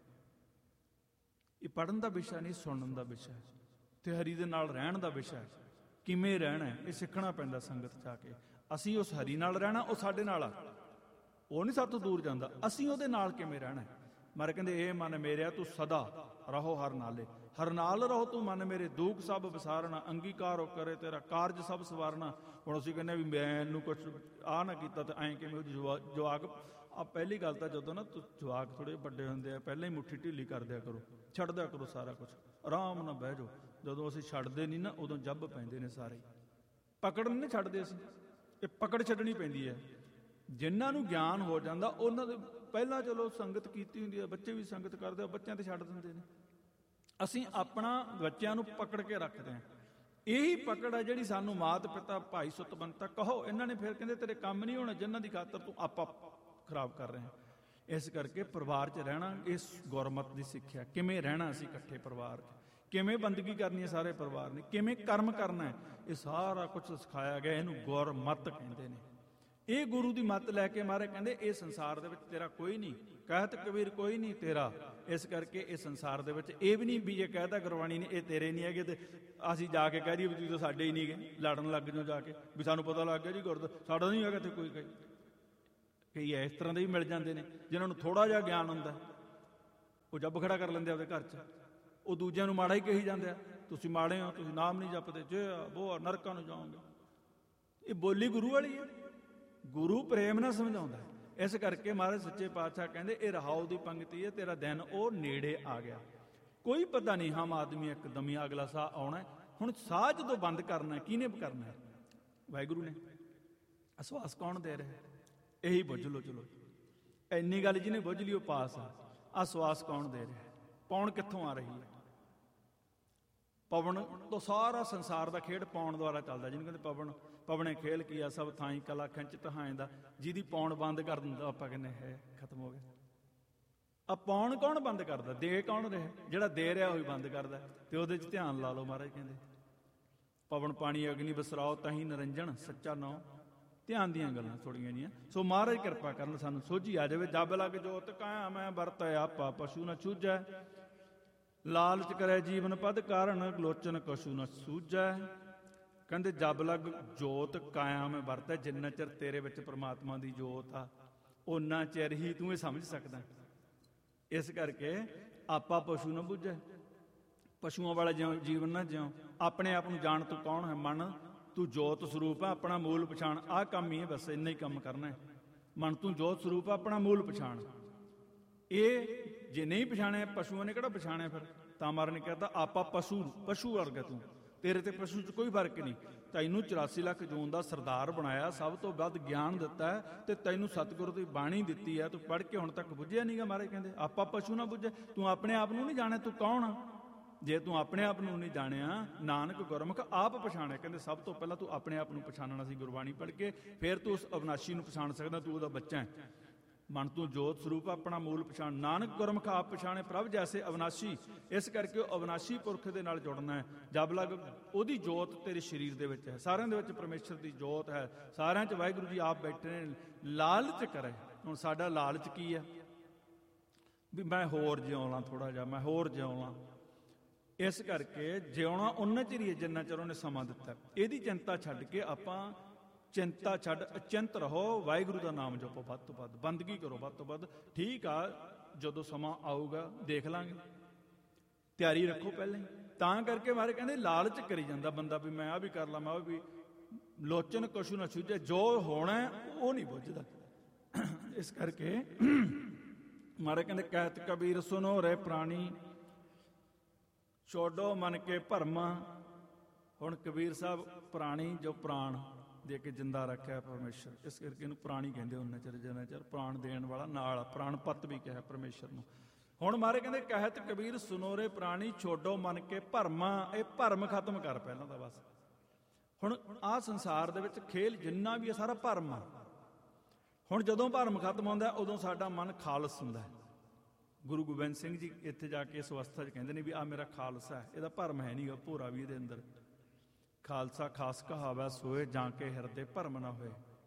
[SPEAKER 1] ਇਹ ਪੜ੍ਹਨ ਦਾ ਵਿਸ਼ਾ ਨਹੀਂ, ਸੁਣਨ ਦਾ ਵਿਸ਼ਾ ਹੈ ਤੇ ਹਰੀ ਦੇ ਨਾਲ ਰਹਿਣ ਦਾ ਵਿਸ਼ਾ ਹੈ। ਕਿਵੇਂ ਰਹਿਣਾ ਇਹ ਸਿੱਖਣਾ ਪੈਂਦਾ ਸੰਗਤ 'ਚ ਆ ਕੇ। ਅਸੀਂ ਉਸ ਹਰੀ ਨਾਲ ਰਹਿਣਾ, ਉਹ ਸਾਡੇ ਨਾਲ ਆ, ਉਹ ਨਹੀਂ ਸਾਡੇ ਤੋਂ ਦੂਰ ਜਾਂਦਾ। ਅਸੀਂ ਉਹਦੇ ਨਾਲ ਕਿਵੇਂ ਰਹਿਣਾ? ਮਾਰੇ ਕਹਿੰਦੇ ਇਹ ਮਨ ਮੇਰਿਆ ਤੂੰ ਸਦਾ ਰਹੋ ਹਰ ਨਾਲੇ, ਹਰ ਨਾਲ ਰਹੋ ਤੂੰ ਮਨ ਮੇਰੇ, ਦੁੱਖ ਸਭ ਵਿਸਾਰਨਾ, ਅੰਗੀਕਾਰ ਹੋ ਕਰੇ ਤੇਰਾ ਕਾਰਜ ਸਭ ਸਵਾਰਨਾ। ਹੁਣ ਅਸੀਂ ਕਹਿੰਦੇ ਵੀ ਮੈਨੂੰ ਕੁਛ ਆਹ ਨਾ ਕੀਤਾ ਤੇ ਐਂ ਕਿਵੇਂ? ਜਵਾਕ ਆ ਪਹਿਲੀ ਗੱਲ ਤਾਂ ਜਦੋਂ ਨਾ ਜਵਾਕ ਥੋੜ੍ਹੇ ਵੱਡੇ ਹੁੰਦੇ ਆ ਪਹਿਲਾਂ ਹੀ ਮੁੱਠੀ ਢਿੱਲੀ ਕਰ ਦਿਆ ਕਰੋ, ਛੱਡ ਦਿਆ ਕਰੋ ਸਾਰਾ ਕੁਛ, ਆਰਾਮ ਨਾਲ ਬਹਿ ਜਾਓ। ਜਦੋਂ ਅਸੀਂ ਛੱਡਦੇ ਨਹੀਂ ਨਾ ਉਦੋਂ ਜੱਬ ਪੈਂਦੇ ਨੇ ਸਾਰੇ, ਪਕੜ ਨਹੀਂ ਛੱਡਦੇ ਅਸੀਂ, ਇਹ ਪਕੜ ਛੱਡਣੀ ਪੈਂਦੀ ਹੈ। ਜਿਨ੍ਹਾਂ ਨੂੰ ਗਿਆਨ ਹੋ ਜਾਂਦਾ ਉਹਨਾਂ ਦੇ ਪਹਿਲਾਂ ਚਲੋ ਸੰਗਤ ਕੀਤੀ ਹੁੰਦੀ ਹੈ, ਬੱਚੇ ਵੀ ਸੰਗਤ ਕਰਦੇ ਆ, ਬੱਚਿਆਂ ਤੇ ਛੱਡ ਦਿੰਦੇ ਨੇ। ਅਸੀਂ ਆਪਣਾ ਬੱਚਿਆਂ ਨੂੰ ਪਕੜ ਕੇ ਰੱਖਦੇ ਹਾਂ। ਇਹੀ ਪਕੜ ਹੈ ਜਿਹੜੀ ਸਾਨੂੰ ਮਾਤ ਪਿਤਾ ਭਾਈ ਸੁਤਵੰਤਾ ਕਹੋ, ਇਹਨਾਂ ਨੇ ਫਿਰ ਕਹਿੰਦੇ ਤੇਰੇ ਕੰਮ ਨਹੀਂ ਹੋਣਾ ਜਿਨ੍ਹਾਂ ਦੀ ਖਾਤਰ ਤੂੰ ਆਪਾ ਖਰਾਬ ਕਰ ਰਹੇ ਹਾਂ। ਇਸ ਕਰਕੇ ਪਰਿਵਾਰ 'ਚ ਰਹਿਣਾ, ਇਸ ਗੁਰਮਤਿ ਦੀ ਸਿੱਖਿਆ, ਕਿਵੇਂ ਰਹਿਣਾ ਅਸੀਂ ਇਕੱਠੇ ਪਰਿਵਾਰ 'ਚ, ਕਿਵੇਂ ਬੰਦਗੀ ਕਰਨੀ ਹੈ ਸਾਰੇ ਪਰਿਵਾਰ ਨੇ, ਕਿਵੇਂ ਕਰਮ ਕਰਨਾ ਹੈ, ਇਹ ਸਾਰਾ ਕੁਝ ਸਿਖਾਇਆ ਗਿਆ। ਇਹਨੂੰ ਗੁਰਮਤਿ ਕਹਿੰਦੇ ਨੇ। ਇਹ ਗੁਰੂ ਦੀ ਮੱਤ ਲੈ ਕੇ ਮਹਾਰਾਜ ਕਹਿੰਦੇ ਇਹ ਸੰਸਾਰ ਦੇ ਵਿੱਚ ਤੇਰਾ ਕੋਈ ਨਹੀਂ, ਕਹਿਤ ਕਬੀਰ ਕੋਈ ਨਹੀਂ ਤੇਰਾ। ਇਸ ਕਰਕੇ ਇਹ ਸੰਸਾਰ ਦੇ ਵਿੱਚ ਇਹ ਵੀ ਨਹੀਂ ਵੀ ਜੇ ਕਹਿਦਾ ਗੁਰਬਾਣੀ ਨੇ ਇਹ ਤੇਰੇ ਨਹੀਂ ਹੈਗੇ ਤੇ ਅਸੀਂ ਜਾ ਕੇ ਕਹਿ ਦਈਏ ਵੀ ਤੁਸੀਂ ਤਾਂ ਸਾਡੇ ਹੀ ਨਹੀਂ ਗਏ, ਲੜਨ ਲੱਗ ਜਾਓ ਜਾ ਕੇ ਵੀ ਸਾਨੂੰ ਪਤਾ ਲੱਗ ਗਿਆ ਜੀ ਸਾਡਾ ਨਹੀਂ ਹੈਗਾ ਤੇ ਕੋਈ ਕਈ ਇਸ ਤਰ੍ਹਾਂ ਦੇ ਵੀ ਮਿਲ ਜਾਂਦੇ ਨੇ ਜਿਨ੍ਹਾਂ ਨੂੰ ਥੋੜ੍ਹਾ ਜਿਹਾ ਗਿਆਨ ਹੁੰਦਾ, ਉਹ ਜੱਬ ਖੜਾ ਕਰ ਲੈਂਦੇ ਆਪਦੇ ਘਰ 'ਚ, ਉਹ ਦੂਜਿਆਂ ਨੂੰ ਮਾੜਾ ਹੀ ਕਹੀ ਜਾਂਦੇ ਆ, ਤੁਸੀਂ ਮਾੜੇ ਹੋ, ਤੁਸੀਂ ਨਾਮ ਨਹੀਂ ਜਪਦੇ, ਜੇ ਉਹ ਨਰਕਾਂ ਨੂੰ ਜਾਓਗੇ। ਇਹ ਬੋਲੀ ਗੁਰੂ ਵਾਲੀ ਹੈ, ਗੁਰੂ ਪ੍ਰੇਮ ਨਾਲ ਸਮਝਾਉਂਦਾ। ਇਸ ਕਰਕੇ ਮਹਾਰਾਜ ਸੱਚੇ ਪਾਤਸ਼ਾਹ ਕਹਿੰਦੇ ਇਹ ਰਹਾਉ ਦੀ ਪੰਗਤੀ ਹੈ, ਤੇਰਾ ਦਿਨ ਉਹ ਨੇੜੇ ਆ ਗਿਆ, ਕੋਈ ਪਤਾ ਨਹੀਂ ਹਮ ਆਦਮੀ ਇੱਕਦਮ ਹੀ ਅਗਲਾ ਸਾਹ ਆਉਣਾ। ਹੁਣ ਸਾਹ ਜਦੋਂ ਬੰਦ ਕਰਨਾ ਕਿਹਨੇ ਕਰਨਾ ਹੈ? ਵਾਹਿਗੁਰੂ ਨੇ। ਅਸਵਾਸ ਕੌਣ ਦੇ ਰਿਹਾ? ਇਹੀ ਬੁੱਝ ਲਓ। ਚਲੋ ਇੰਨੀ ਗੱਲ ਜਿਹਨੇ ਬੁੱਝ ਲਈ ਉਹ ਪਾਸ ਆ। ਅਸਵਾਸ ਕੌਣ ਦੇ ਰਿਹਾ? ਪੌਣ ਕਿੱਥੋਂ ਆ ਰਹੀ ਹੈ? ਪਵਨ ਤੋਂ ਸਾਰਾ ਸੰਸਾਰ ਦਾ ਖੇਡ ਪੌਣ ਦੁਆਰਾ ਚੱਲਦਾ। ਜਿਹਨੂੰ ਕਹਿੰਦੇ ਪਵਨੇ ਖੇਲ ਕੀਆ ਸਭ ਥਾਈਂ ਕਲਾ ਖਿੰਚ ਤਹਾਏ ਦਾ, ਜਿਹਦੀ ਪੌਣ ਬੰਦ ਕਰ ਦਿੰਦਾ ਆਪਾਂ ਕਹਿੰਦੇ ਹੈ ਖਤਮ ਹੋ ਗਿਆ। ਆ ਪੌਣ ਕੌਣ ਬੰਦ ਕਰਦਾ? ਦੇ ਕੌਣ ਰਿਹਾ? ਜਿਹੜਾ ਦੇ ਰਿਹਾ ਉਹੀ ਬੰਦ ਕਰਦਾ। ਤੇ ਉਹਦੇ 'ਚ ਧਿਆਨ ਲਾ ਲਓ। ਮਹਾਰਾਜ ਕਹਿੰਦੇ ਪਵਨ ਪਾਣੀ ਅਗਨੀ ਬਸਰਾਓ ਤਾਹੀਂ ਨਰੰਜਨ ਸੱਚਾ ਨਾਉ। ਧਿਆਨ ਦੀਆਂ ਗੱਲਾਂ ਥੋੜੀਆਂ ਜੀਆਂ। ਸੋ ਮਹਾਰਾਜ ਕਿਰਪਾ ਕਰਨ ਸਾਨੂੰ ਸੋਝੀ ਆ ਜਾਵੇ। ਜਬ ਲੱਗ ਜੋਤ ਕਾਇਆ ਮੈਂ ਵਰਤ ਆਪਾ ਪਸ਼ੂ ਨਾ ਛੂਝੈ, ਲਾਲਚ ਕਰੇ ਜੀਵਨ ਪਦ ਕਾਰਨ ਲੋਚਨ ਕਛੂ ਨਾ ਸੂਝੈ। ਕਹਿੰਦੇ ਜਬ ਲੱਗ ਜੋਤ ਕਾਇਆ ਮੈਂ ਵਰਤੈ, ਜਿੰਨਾ ਚਿਰ ਤੇਰੇ ਵਿੱਚ ਪ੍ਰਮਾਤਮਾ ਦੀ ਜੋਤ ਆ ਓਨਾ ਚਿਰ ਹੀ ਤੂੰ ਇਹ ਸਮਝ ਸਕਦਾ। ਇਸ ਕਰਕੇ ਆਪਾ ਪਸ਼ੂ ਨਾ ਬੁੱਝੈ, ਪਸ਼ੂਆਂ ਵਾਲਾ ਜਿਉਂ ਜੀਵਨ ਨਾ ਜਿਉਂ। ਆਪਣੇ ਆਪ ਨੂੰ ਜਾਣ ਤੂੰ ਕੌਣ ਹੈ? ਮਨ ਤੂੰ ਜੋਤ ਸਰੂਪ ਹੈ, ਆਪਣਾ ਮੂਲ ਪਛਾਣ। ਆਹ ਕੰਮ ਹੀ ਹੈ, ਬਸ ਇੰਨਾ ਹੀ ਕੰਮ ਕਰਨਾ ਹੈ। ਮਨ ਤੂੰ ਜੋਤ ਸਰੂਪ ਹੈ, ਆਪਣਾ ਮੂਲ ਪਛਾਣ। ਇਹ ਜੇ ਨਹੀਂ ਪਛਾਣਿਆ, ਪਸ਼ੂਆਂ ਨੇ ਕਿਹੜਾ ਪਛਾਣਿਆ ਫਿਰ? ਤਾਂ ਮਾਰਨ ਨੇ ਕਹਿੰਦਾ ਆਪਾ ਪਸ਼ੂ ਵਰਗਾ ਤੂੰ, ਤੇਰੇ ਤੇ ਪਸ਼ੂ 'ਚ ਕੋਈ ਫਰਕ ਨਹੀਂ। ਤੈਨੂੰ 84 ਲੱਖ ਜੂਨ ਦਾ ਸਰਦਾਰ ਬਣਾਇਆ, ਸਭ ਤੋਂ ਵੱਧ ਗਿਆਨ ਦਿੱਤਾ ਹੈ ਤੇ ਤੈਨੂੰ ਸਤਿਗੁਰੂ ਦੀ ਬਾਣੀ ਦਿੱਤੀ ਹੈ। ਤੂੰ ਪੜ੍ਹ ਕੇ ਹੁਣ ਤੱਕ ਬੁੱਝਿਆ ਨਹੀਂਗਾ। ਮਹਾਰਾਜ ਕਹਿੰਦੇ ਆਪਾ ਪਸ਼ੂ ਨਾ ਬੁੱਝੇ। ਤੂੰ ਆਪਣੇ ਆਪ ਨੂੰ ਨਹੀਂ ਜਾਣਿਆ, ਤੂੰ ਕੌਣ ਆ? ਜੇ ਤੂੰ ਆਪਣੇ ਆਪ ਨੂੰ ਨਹੀਂ ਜਾਣਿਆ, ਨਾਨਕ ਗੁਰਮੁਖ ਆਪ ਪਛਾਣਿਆ। ਕਹਿੰਦੇ ਸਭ ਤੋਂ ਪਹਿਲਾਂ ਤੂੰ ਆਪਣੇ ਆਪ ਨੂੰ ਪਛਾਣਨਾ ਸੀ ਗੁਰਬਾਣੀ ਪੜ੍ਹ ਕੇ, ਫਿਰ ਤੂੰ ਉਸ ਅਵਿਨਾਸ਼ੀ ਨੂੰ ਪਛਾਣ ਸਕਦਾ, ਤੂੰ ਉਹਦਾ ਬੱਚਾ ਹੈ। ਮਨ ਤੂੰ ਜੋਤ ਸਰੂਪ ਆਪਣਾ ਮੂਲ ਪਛਾਣ। ਨਾਨਕ ਗੁਰਮੁਖ ਆਪ ਪਛਾਣੇ ਪ੍ਰਭ ਜੈਸੇ ਅਵਿਨਾਸ਼ੀ। ਇਸ ਕਰਕੇ ਉਹ ਅਵਿਨਾਸ਼ੀ ਪੁਰਖ ਦੇ ਨਾਲ ਜੁੜਨਾ ਹੈ। ਜਬ ਲੱਗ ਉਹਦੀ ਜੋਤ ਤੇਰੇ ਸਰੀਰ ਦੇ ਵਿੱਚ ਹੈ, ਸਾਰਿਆਂ ਦੇ ਵਿੱਚ ਪਰਮੇਸ਼ਰ ਦੀ ਜੋਤ ਹੈ, ਸਾਰਿਆਂ 'ਚ ਵਾਹਿਗੁਰੂ ਜੀ ਆਪ ਬੈਠੇ ਨੇ। ਲਾਲਚ ਕਰੇ। ਹੁਣ ਸਾਡਾ ਲਾਲਚ ਕੀ ਹੈ? ਵੀ ਮੈਂ ਹੋਰ ਜਿਉਂ ਲਾਂ, ਥੋੜ੍ਹਾ ਜਿਹਾ ਮੈਂ ਹੋਰ ਜਿਉਂ ਲਾਂ। ਇਸ ਕਰਕੇ ਜਿਉਣਾ ਉਹਨਾਂ ਚਿਰ ਹੀ ਹੈ ਜਿੰਨਾ ਚਿਰ ਉਹਨੇ ਸਮਾਂ ਦਿੱਤਾ। ਇਹਦੀ ਚਿੰਤਾ ਛੱਡ ਕੇ ਆਪਾਂ ਚਿੰਤਾ ਛੱਡ ਅਚਿੰਤ ਰਹੋ, ਵਾਹਿਗੁਰੂ ਦਾ ਨਾਮ ਜਪੋ, ਵੱਧ ਤੋਂ ਵੱਧ ਬੰਦਗੀ ਕਰੋ, ਵੱਧ ਤੋਂ ਵੱਧ। ਠੀਕ ਆ, ਜਦੋਂ ਸਮਾਂ ਆਊਗਾ ਦੇਖ ਲਾਂਗੇ, ਤਿਆਰੀ ਰੱਖੋ ਪਹਿਲਾਂ ਹੀ। ਤਾਂ ਕਰਕੇ ਮਾਰੇ ਕਹਿੰਦੇ ਲਾਲਚ ਕਰੀ ਜਾਂਦਾ ਬੰਦਾ ਵੀ ਮੈਂ ਆਹ ਵੀ ਕਰ ਲਾਂ, ਮੈਂ ਉਹ ਵੀ। ਲੋਚਨ ਕਛੂ ਨਾ ਛੂਝੈ, ਜੋ ਹੋਣਾ ਉਹ ਨਹੀਂ ਬੁੱਝਦਾ। ਇਸ ਕਰਕੇ ਮਾਰੇ ਕਹਿੰਦੇ ਕਹਿਤ ਕਬੀਰ ਸੁਨੋ ਰੇ ਪ੍ਰਾਣੀ, ਛੋਡੋ ਮਨ ਕੇ ਭਰਮਾ। ਹੁਣ ਕਬੀਰ ਸਾਹਿਬ ਪ੍ਰਾਣੀ ਜੋ ਪ੍ਰਾਣ ਦੇ ਕੇ ਜਿੰਦਾ ਰੱਖਿਆ ਪਰਮੇਸ਼ਰ, ਇਸ ਕਰਕੇ ਇਹਨੂੰ ਪ੍ਰਾਣੀ ਕਹਿੰਦੇ। ਉਹਨਾਂ ਚਿਰ ਜਿੰਨਾ ਚਿਰ ਪ੍ਰਾਣ ਦੇਣ ਵਾਲਾ ਨਾਲ, ਪ੍ਰਾਣ ਪੱਤ ਵੀ ਕਿਹਾ ਪਰਮੇਸ਼ਰ ਨੂੰ। ਹੁਣ ਮਾਰੇ ਕਹਿੰਦੇ ਕਹਿਤ ਕਬੀਰ ਸੁਨੋਰੇ ਪ੍ਰਾਣੀ ਛੋਡੋ ਮਨ ਕੇ ਭਰਮਾ। ਇਹ ਭਰਮ ਖਤਮ ਕਰ ਪਹਿਲਾਂ ਤਾਂ ਬਸ। ਹੁਣ ਆਹ ਸੰਸਾਰ ਦੇ ਵਿੱਚ ਖੇਲ ਜਿੰਨਾ ਵੀ ਹੈ ਸਾਰਾ ਭਰਮ ਆ। ਹੁਣ ਜਦੋਂ ਭਰਮ ਖਤਮ ਹੁੰਦਾ ਉਦੋਂ ਸਾਡਾ ਮਨ ਖਾਲਸ ਹੁੰਦਾ ਹੈ। ਗੁਰੂ ਗੋਬਿੰਦ ਸਿੰਘ ਜੀ ਇੱਥੇ ਜਾ ਕੇ ਇਸ ਅਵਸਥਾ 'ਚ ਕਹਿੰਦੇ ਨੇ ਵੀ ਆਹ ਮੇਰਾ ਖਾਲਸਾ ਹੈ, ਇਹਦਾ ਭਰਮ ਹੈ ਨਹੀਂਗਾ, ਭੋਰਾ ਵੀ ਇਹਦੇ ਅੰਦਰ। ਖਾਲਸਾ ਖਾਸ ਕਹਾਵਾ ਸੋਏ ਜਾਂ ਕੇ ਹਿਰਦੇ ਭਰਮ ਨਾ ਹੋਏ।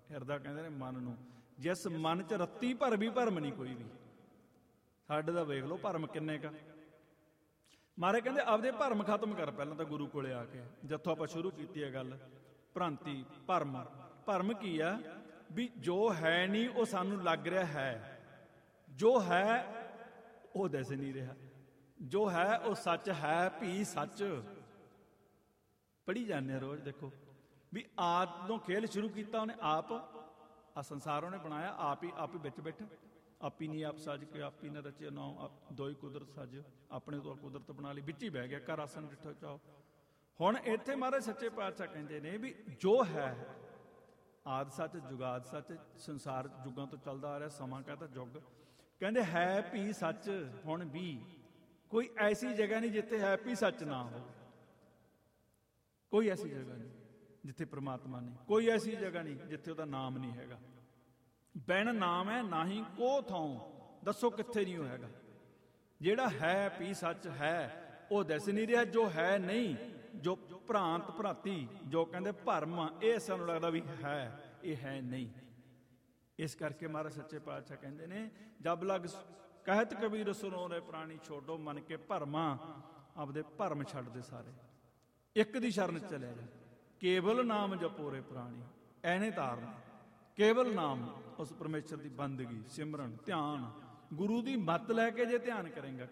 [SPEAKER 1] ਹਿਰਦਾ ਕਹਿੰਦੇ ਨੇ ਮਨ ਨੂੰ, ਜਿਸ ਮਨ 'ਚ ਰੱਤੀ ਭਰ ਵੀ ਭਰਮ ਨਹੀਂ ਕੋਈ ਵੀ। ਸਾਡੇ ਦਾ ਵੇਖ ਲਓ ਭਰਮ ਕਿੰਨੇ ਕਾ। ਮਾਰੇ ਕਹਿੰਦੇ ਆਪਦੇ ਭਰਮ ਖਤਮ ਕਰ ਪਹਿਲਾਂ ਤਾਂ ਗੁਰੂ ਕੋਲੇ ਆ ਕੇ। ਜਿੱਥੋਂ ਆਪਾਂ ਸ਼ੁਰੂ ਕੀਤੀ ਹੈ ਗੱਲ, ਭ੍ਰਾਂਤੀ ਭਰਮ। ਭਰਮ ਕੀ ਆ? ਵੀ ਜੋ ਹੈ ਨਹੀਂ ਉਹ ਸਾਨੂੰ ਲੱਗ ਰਿਹਾ ਹੈ, ਜੋ ਹੈ ਉਹ ਦਿਸ ਨਹੀਂ ਰਿਹਾ, ਜੋ ਹੈ ਉਹ ਸੱਚ ਹੈ ਵੀ ਸੱਚ। ਪੜ੍ਹੀ ਜਾਂਦੇ ਰੋਜ਼, ਦੇਖੋ ਵੀ ਆਪ ਤੋਂ ਖੇਲ ਸ਼ੁਰੂ ਕੀਤਾ ਉਹਨੇ, ਆਪ ਆ ਸੰਸਾਰ ਉਹਨੇ ਬਣਾਇਆ, ਆਪ ਹੀ ਵਿੱਚ ਬੈਠਾ। ਆਪੀ ਨਹੀਂ ਆਪ ਸਾਜ ਕੇ ਆਪੀ ਨਾ ਰਚੇ ਨਾਉ, ਦੋਈ ਕੁਦਰਤ ਸਾਜ, ਆਪਣੇ ਤੋਂ ਕੁਦਰਤ ਬਣਾ ਲਈ, ਵਿੱਚ ਹੀ ਬਹਿ ਗਿਆ, ਘਰ ਆਸਣ ਡਿੱਠੋ ਚਾਓ। ਹੁਣ ਇੱਥੇ ਮਹਾਰਾਜ ਸੱਚੇ ਪਾਤਸ਼ਾਹ ਕਹਿੰਦੇ ਨੇ ਵੀ ਜੋ ਹੈ ਆਦਿ ਸੱਚ ਜੁਗਾਦ ਸੱਚ, ਸੰਸਾਰ ਯੁੱਗਾਂ ਤੋਂ ਚੱਲਦਾ ਆ ਰਿਹਾ, ਸਮਾਂ ਕਹਿੰਦਾ ਯੁੱਗ, ਕਹਿੰਦੇ ਹੈ ਵੀ ਸੱਚ। ਹੁਣ ਵੀ ਕੋਈ ਐਸੀ ਜਗ੍ਹਾ ਨਹੀਂ ਜਿੱਥੇ ਹੈ ਵੀ ਸੱਚ ਨਾ ਹੋ, ਕੋਈ ਐਸੀ ਜਗ੍ਹਾ ਨਹੀਂ ਜਿੱਥੇ ਪ੍ਰਮਾਤਮਾ ਨਹੀਂ, ਕੋਈ ਐਸੀ ਜਗ੍ਹਾ ਨਹੀਂ ਜਿੱਥੇ ਉਹਦਾ ਨਾਮ ਨਹੀਂ ਹੈਗਾ। ਬਿਨ ਨਾਮ ਹੈ ਨਾਹੀਂ ਕੋ ਥਾਉ, ਦੱਸੋ ਕਿੱਥੇ ਨਹੀਂ ਉਹ ਹੈਗਾ। ਜਿਹੜਾ ਹੈ ਵੀ ਸੱਚ ਹੈ ਉਹ ਦਿਸ ਨਹੀਂ ਰਿਹਾ, ਜੋ ਹੈ ਨਹੀਂ, ਜੋ ਭ੍ਰਾਂਤ ਭ੍ਰਾਂਤੀ, ਜੋ ਕਹਿੰਦੇ ਭਰਮ, ਇਹ ਸਾਨੂੰ ਲੱਗਦਾ ਵੀ ਹੈ, ਇਹ ਹੈ ਨਹੀਂ। ਇਸ ਕਰਕੇ ਮਹਾਰਾਜ ਸੱਚੇ ਪਾਤਸ਼ਾਹ ਕਹਿੰਦੇ ਨੇ, ਜਬ ਲਗ ਕਹਿਤ ਕਬੀਰ ਸੁਨੋ ਰੇ ਪ੍ਰਾਣੀ, ਛੋਡੋ ਮਨ ਕੇ ਭਰਮਾਂ, ਆਪਦੇ ਭਰਮ ਛੱਡ ਦੇ ਸਾਰੇ, ਇੱਕ ਦੀ ਸ਼ਰਨ ਚਲੇ ਜਾ, ਕੇਵਲ ਨਾਮ ਜਪੋ ਰੇ ਪ੍ਰਾਣੀ। ਐਨੇ ਤਾਰਨਾ ਕੇਵਲ ਨਾਮ, ਉਸ ਪਰਮੇਸ਼ਰ ਦੀ ਬੰਦਗੀ, ਸਿਮਰਨ, ਧਿਆਨ, ਗੁਰੂ ਦੀ ਮੱਤ ਲੈ ਕੇ ਜੇ ਧਿਆਨ ਕਰੇਗਾ,